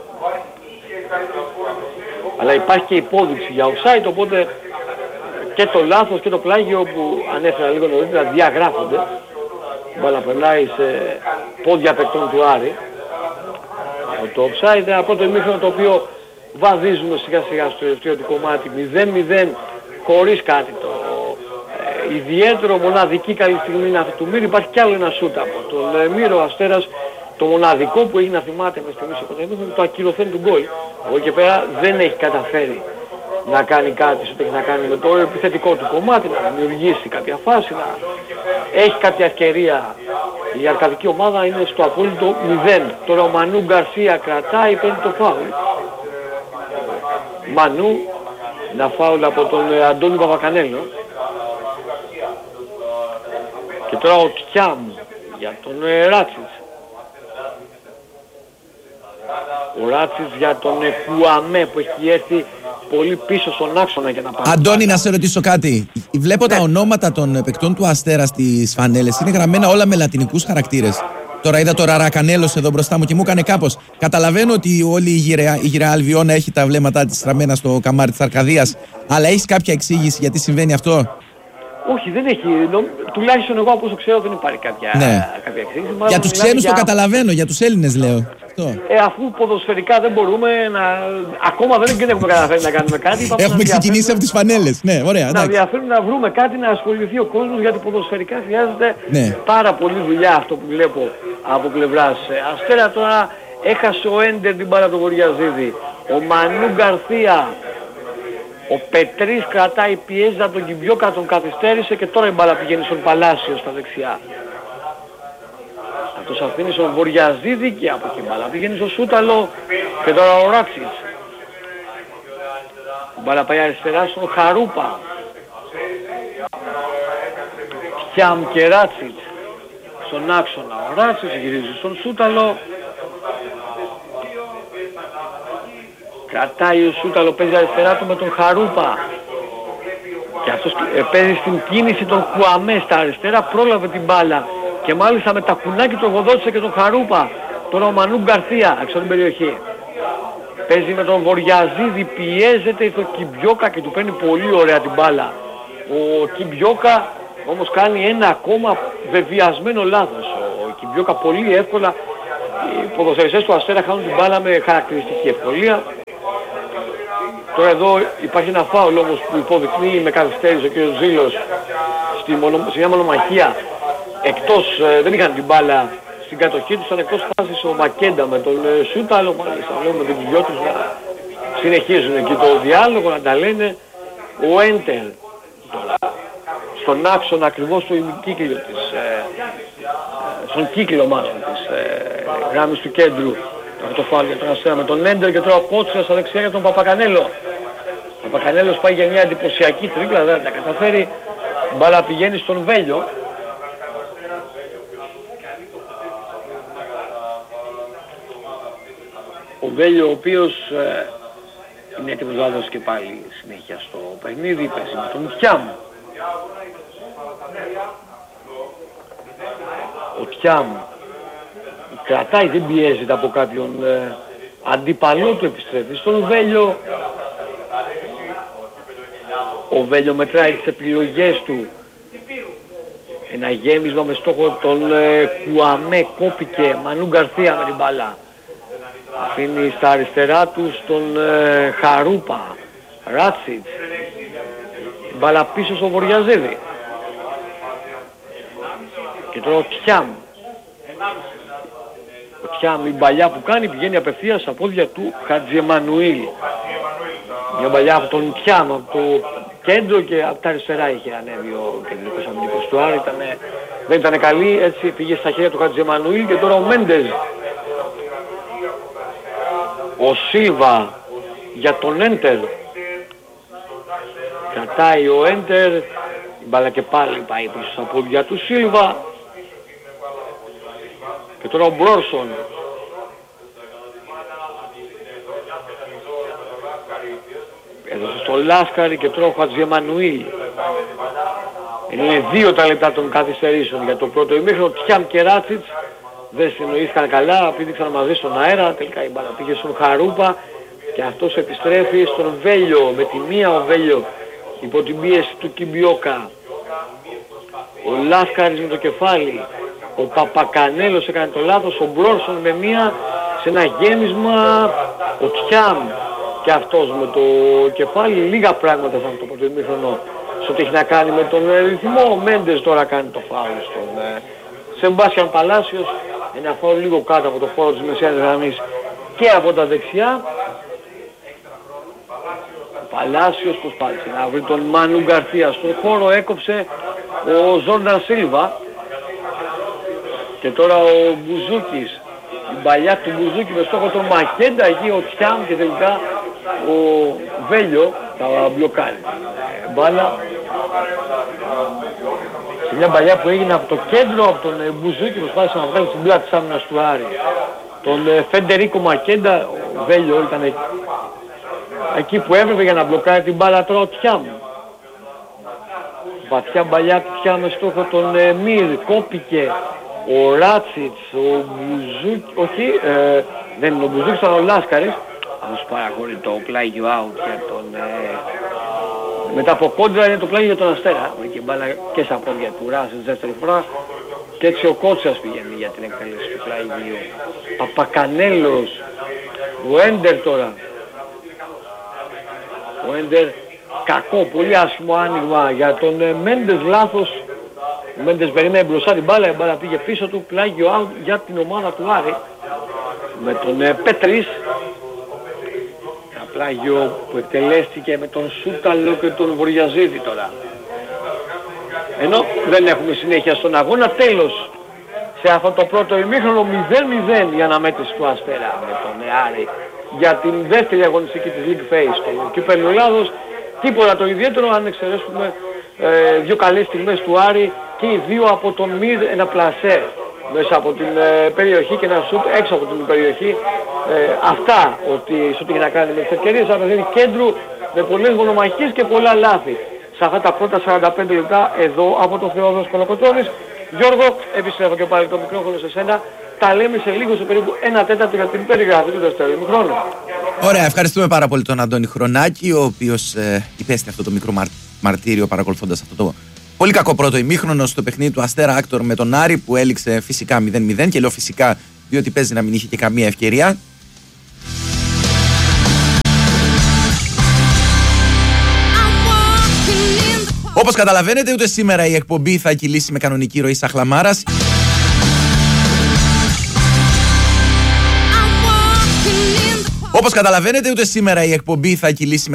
D: Αλλά υπάρχει και υπόδειξη για offside, οπότε και το λάθος και το πλάγιο που ανέφερα λίγο νωρίτερα διαγράφονται. Η μπάλα περνάει σε πόδια παικτών του Άρη. Το offside από το ημίχρονο το οποίο βαδίζουμε σιγά σιγά στο τελευταίο κομμάτι μηδέν μηδέν χωρίς κάτι το ε, ιδιαίτερο. Μοναδική καλή στιγμή είναι αυτή του Μύρη. Υπάρχει κι άλλο ένα σούτ από τον ε, Μύρο Αστέρας, το μοναδικό που έχει να θυμάται με στιγμή στο κοντά, το ακυρωθέν του γκολ. Από εκεί πέρα δεν έχει καταφέρει να κάνει κάτι ό,τι έχει να κάνει με το επιθετικό του κομμάτι, να δημιουργήσει κάποια φάση, να έχει κάποια ευκαιρία. Η αρκαδική ομάδα είναι στο απόλυτο μηδέν. Τώρα ο Μανού Γκαρσία κρατάει, παίρνει το φάουλ. Μανού, ένα φάουλ από τον Αντώνη Παπακανέλο. Και τώρα ο Τιάμ για τον Ράτσιτς. Ο Ράτσιτς για τον Κουαμέ που έχει έρθει πολύ πίσω στον άξονα για να πάρει.
E: Αντώνη, να σε ρωτήσω κάτι. Βλέπω ναι. τα ονόματα των παικτών του Αστέρα στις φανέλες. Είναι γραμμένα όλα με λατινικούς χαρακτήρες. Τώρα είδα το Ραρακανέλος εδώ μπροστά μου και μου έκανε κάπως. Καταλαβαίνω ότι όλη η γυραιά, η γυραιά Αλβιώνα έχει τα βλέμματά της στραμμένα στο καμάρι της Αρκαδίας. Αλλά έχεις κάποια εξήγηση γιατί συμβαίνει αυτό?
D: Όχι, δεν έχει. Νο, τουλάχιστον εγώ από όσο ξέρω δεν υπάρχει κάποια,
E: ναι.
D: κάποια εξήγηση.
E: Για τους ξένους για... το καταλαβαίνω, για τους Έλληνες λέω.
D: Ε, αφού ποδοσφαιρικά δεν μπορούμε να... Ακόμα δεν έχουμε καταφέρει να κάνουμε κάτι.
E: Έχουμε ξεκινήσει από τις φανέλες. Ναι, ωραία,
D: να διαφέρουμε να βρούμε κάτι να ασχοληθεί ο κόσμος, γιατί ποδοσφαιρικά χρειάζεται
E: ναι.
D: πάρα πολύ δουλειά αυτό που βλέπω από πλευράς Αστέρα. Τώρα έχασε ο Έντερ την μπάλα του Βοριαζίδη. Ο Μανού Γκαρθία. Ο Πετρής κρατάει, πιέζει από τον Κιμπιόκα, τον καθυστέρησε και τώρα η μπάλα πηγαίνει στον Παλάσιο στα δεξιά. Αυτός αφήνει στον Βοριαζίδη και από εκεί μπάλα πηγαίνει στο Σούταλο και τώρα ο Ράτσιτς. Η μπάλα πάει αριστερά στον Χαρούπα. Τιάμ και Ράτσιτς στον άξονα. Ο Ράτσιτς γυρίζει στον Σούταλο. Κρατάει ο Σούταλο, παίζει αριστερά του με τον Χαρούπα. Και αυτός παίζει στην κίνηση τον Κουαμέ στα αριστερά, πρόλαβε την μπάλα. Και μάλιστα με τα κουνάκι του εργοδότησε και τον Χαρούπα. Τώρα ο Μανού Γκαρθία, έξω την περιοχή. παίζει με τον Βοριαζίδη, πιέζεται το Κιμπιόκα και του παίρνει πολύ ωραία την μπάλα. Ο Κιμπιόκα όμως κάνει ένα ακόμα βεβαιασμένο λάθος. Ο Κιμπιόκα πολύ εύκολα, οι ποδοσφαιριστές του Αστέρα χάνουν την μπάλα με χαρακτηριστική ευκολία. Τώρα εδώ υπάρχει ένα φάουλ όμως που υποδεικνύει με καθυστέρηση ο κ. Ζήλος στη μονο, σε μια μονομαχία. Εκτός, ε, δεν είχαν την μπάλα στην κατοχή τους, ήταν εκτός φάσης ο Μακέντα με τον ε, Σούταλο, μάλιστα βλέπουμε με τους δυο τους να συνεχίζουν εκεί το διάλογο, να τα λένε. Ο Έντερ στον άξονα ακριβώς του ημικύκλιο της, ε, ε, στον κύκλο μάλλον της ε, γράμμης του κέντρου. Αυτό το φάουλ για τον Αστέρα με τον Έντερ και τώρα ο Κότσιρας στα δεξιά για τον Παπακανέλο. Ο Παπακανέλος πάει για μια εντυπωσιακή τρίπλα, δεν τα καταφέρει. Μπάλα πηγαίνει στον Βέλιο. Ο Βέλιο ο οποίος ε, είναι έτοιμος να δώσει και πάλι συνέχεια στο παιχνίδι, παίζει με τον Τιάμ. Ο Τιάμ κρατάει, δεν πιέζεται από κάποιον ε, αντίπαλό του, επιστρέφει στον Βέλιο. Ο Βέλιο μετράει τις επιλογές του. Ένα γέμισμα με στόχο τον ε, Κουαμέ, κόπηκε, Μανού Γκαρθία με την μπάλα. Αφήνει στα αριστερά του τον ε, Χαρούπα, Ράτσιτς. Την μπάλα πίσω στο Βοριαζίδη. Και τώρα ο Τιάμ. Ο Τιάμ, η μπαλιά που κάνει πηγαίνει απευθείας στα πόδια του Χατζιεμανουήλ. Μια μπαλιά από τον Τιάμ, από το κέντρο και από τα αριστερά είχε ανέβει ο κεντρικός αμυντικός του Άρη. Ήτανε, δεν ήταν καλή, έτσι πήγε στα χέρια του Χατζιεμανουήλ και τώρα ο Μέντες. Ο Σίλβα για τον Έντερ. Κρατάει ο Έντερ. Η μπάλα και πάλι πάει πίσω στα πόδια του Σίλβα. Και τώρα ο Μπρόρσον. Έδωσε στο Λάσκαρη και τώρα ο Χατζιεμανουήλ. Είναι δύο τα λεπτά των καθυστερήσεων για το πρώτο ημίχρονο. Τιάμ και Ράτσιτς δεν συνοήθηκαν καλά, πήδηξαν μαζί στον αέρα. Τελικά η μπάλα πήγε στον Χαρούπα και αυτός επιστρέφει στον Βέλιο. Με τη μία ο Βέλιο υπό την πίεση του Κιμπιόκα. Ο Λάσκαρης με το κεφάλι. Ο Παπακανέλος έκανε το λάθος. Ο Μπρόρσον με μία σε ένα γέμισμα. Ο Τιάμ και αυτός με το κεφάλι. Λίγα πράγματα σε αυτό το πρώτο ημίχρονο σε ό,τι έχει να κάνει με τον ρυθμό. Ο Μέντες τώρα κάνει το φάουλ στον Σεμπάστιαν Παλάσιος. Ένα φάουλ λίγο κάτω από το χώρο της μεσαίας γραμμής και από τα δεξιά. Ο Παλάσιος προσπάθησε να βρει τον Μάνου Γκαρθία στον χώρο, έκοψε ο Ζόρνταν Σίλβα. Και τώρα ο Μπουζούκης, η παλιά του Μπουζούκη με στόχο τον Μακέντα, εκεί ο Τιάμ και τελικά ο Βέλιο τα μπλοκάρει. Ε, μπάλα σε μια παλιά που έγινε από το κέντρο, από τον ε, Μπουζούκη, προσπάθησε να βγάλει στην πλάτη της άμυνας του Άρη. Τον ε, Φεντερίκο Μακέντα, ο Βέλιο ήταν εκεί, εκεί που έπρεπε για να μπλοκάρει την μπάλα. Τώρα ο Τιάμ. Βαθιά μπαλιά του Τιάμ με στόχο τον ε, Μυρ, κόπηκε. Ο Ράτσιτς, ο Μπουζούκη, όχι, ε, δεν είναι ο Μπουζούκης, ήταν ο Λάσκαρης. Όμως παραχωρεί το πλάγιο out για τον... Ε, μετά από κόντρα είναι το πλάγιο για τον Αστέρα. Βρήκε μπάλα και στα πόδια του Ράτσιτς δεύτερη φορά. Και έτσι ο Κότσας πηγαίνει για την εκτέλεση του πλάγιου. Παπακανέλος, ο Έντερ τώρα. Ο Έντερ κακό, πολύ άσχημο άνοιγμα για τον ε, Μέντες, λάθος. Ο Μέντες περίμενε μπροστά την μπάλα, η μπάλα πήγε πίσω του, πλάγιο out για την ομάδα του Άρη. Με τον ε, Πέτρης. Ένα πλάγιο που εκτελέστηκε με τον Σούταλο και τον Βοριαζίδη τώρα. Ενώ δεν έχουμε συνέχεια στον αγώνα, τέλος. Σε αυτό το πρώτο ημίχρονο μηδέν μηδέν η αναμέτρηση του Αστέρα με τον Άρη για την δεύτερη αγωνιστική της League Phase στο Κύπελλο Ελλάδος. Τίποτα το ιδιαίτερο αν εξαιρέσουμε ε, δύο καλές στιγμές του Άρη και οι δύο από τον Μυρ, ένα πλασέ μέσα από την ε, περιοχή και ένα σουτ έξω από την περιοχή. Ε, αυτά ότι σε ό,τι έχει να κάνει με τις ευκαιρίες, αλλά είναι κέντρου με πολλές μονομαχίες και πολλά λάθη. Σε αυτά τα πρώτα σαράντα πέντε λεπτά εδώ από τον Θεόδωρο Κολοκοτρώνης. Γιώργο, επιστρέφω και πάλι το μικρόφωνο σε σένα τα λέμε σε λίγο, σε περίπου ένα τέταρτο για την περιγραφή του δεύτερου ημιχρόνου.
E: Ωραία, ευχαριστούμε πάρα πολύ τον Αντώνη Χρονάκη, ο οποίος ε, υπέστη αυτό το μικρό μαρ, μαρτύριο παρακολουθώντας αυτό το πολύ κακό πρώτο ημίχρονο στο παιχνίδι του Αστέρα Άκτορ με τον Άρη, που έληξε φυσικά μηδέν μηδέν, και λέω φυσικά διότι παίζει να μην είχε και καμία ευκαιρία. Όπως καταλαβαίνετε, ούτε σήμερα η εκπομπή θα κυλήσει με κανονική ροή Σαχλαμάρας. Όπως καταλαβαίνετε, ούτε σήμερα η εκπομπή θα κυλήσει με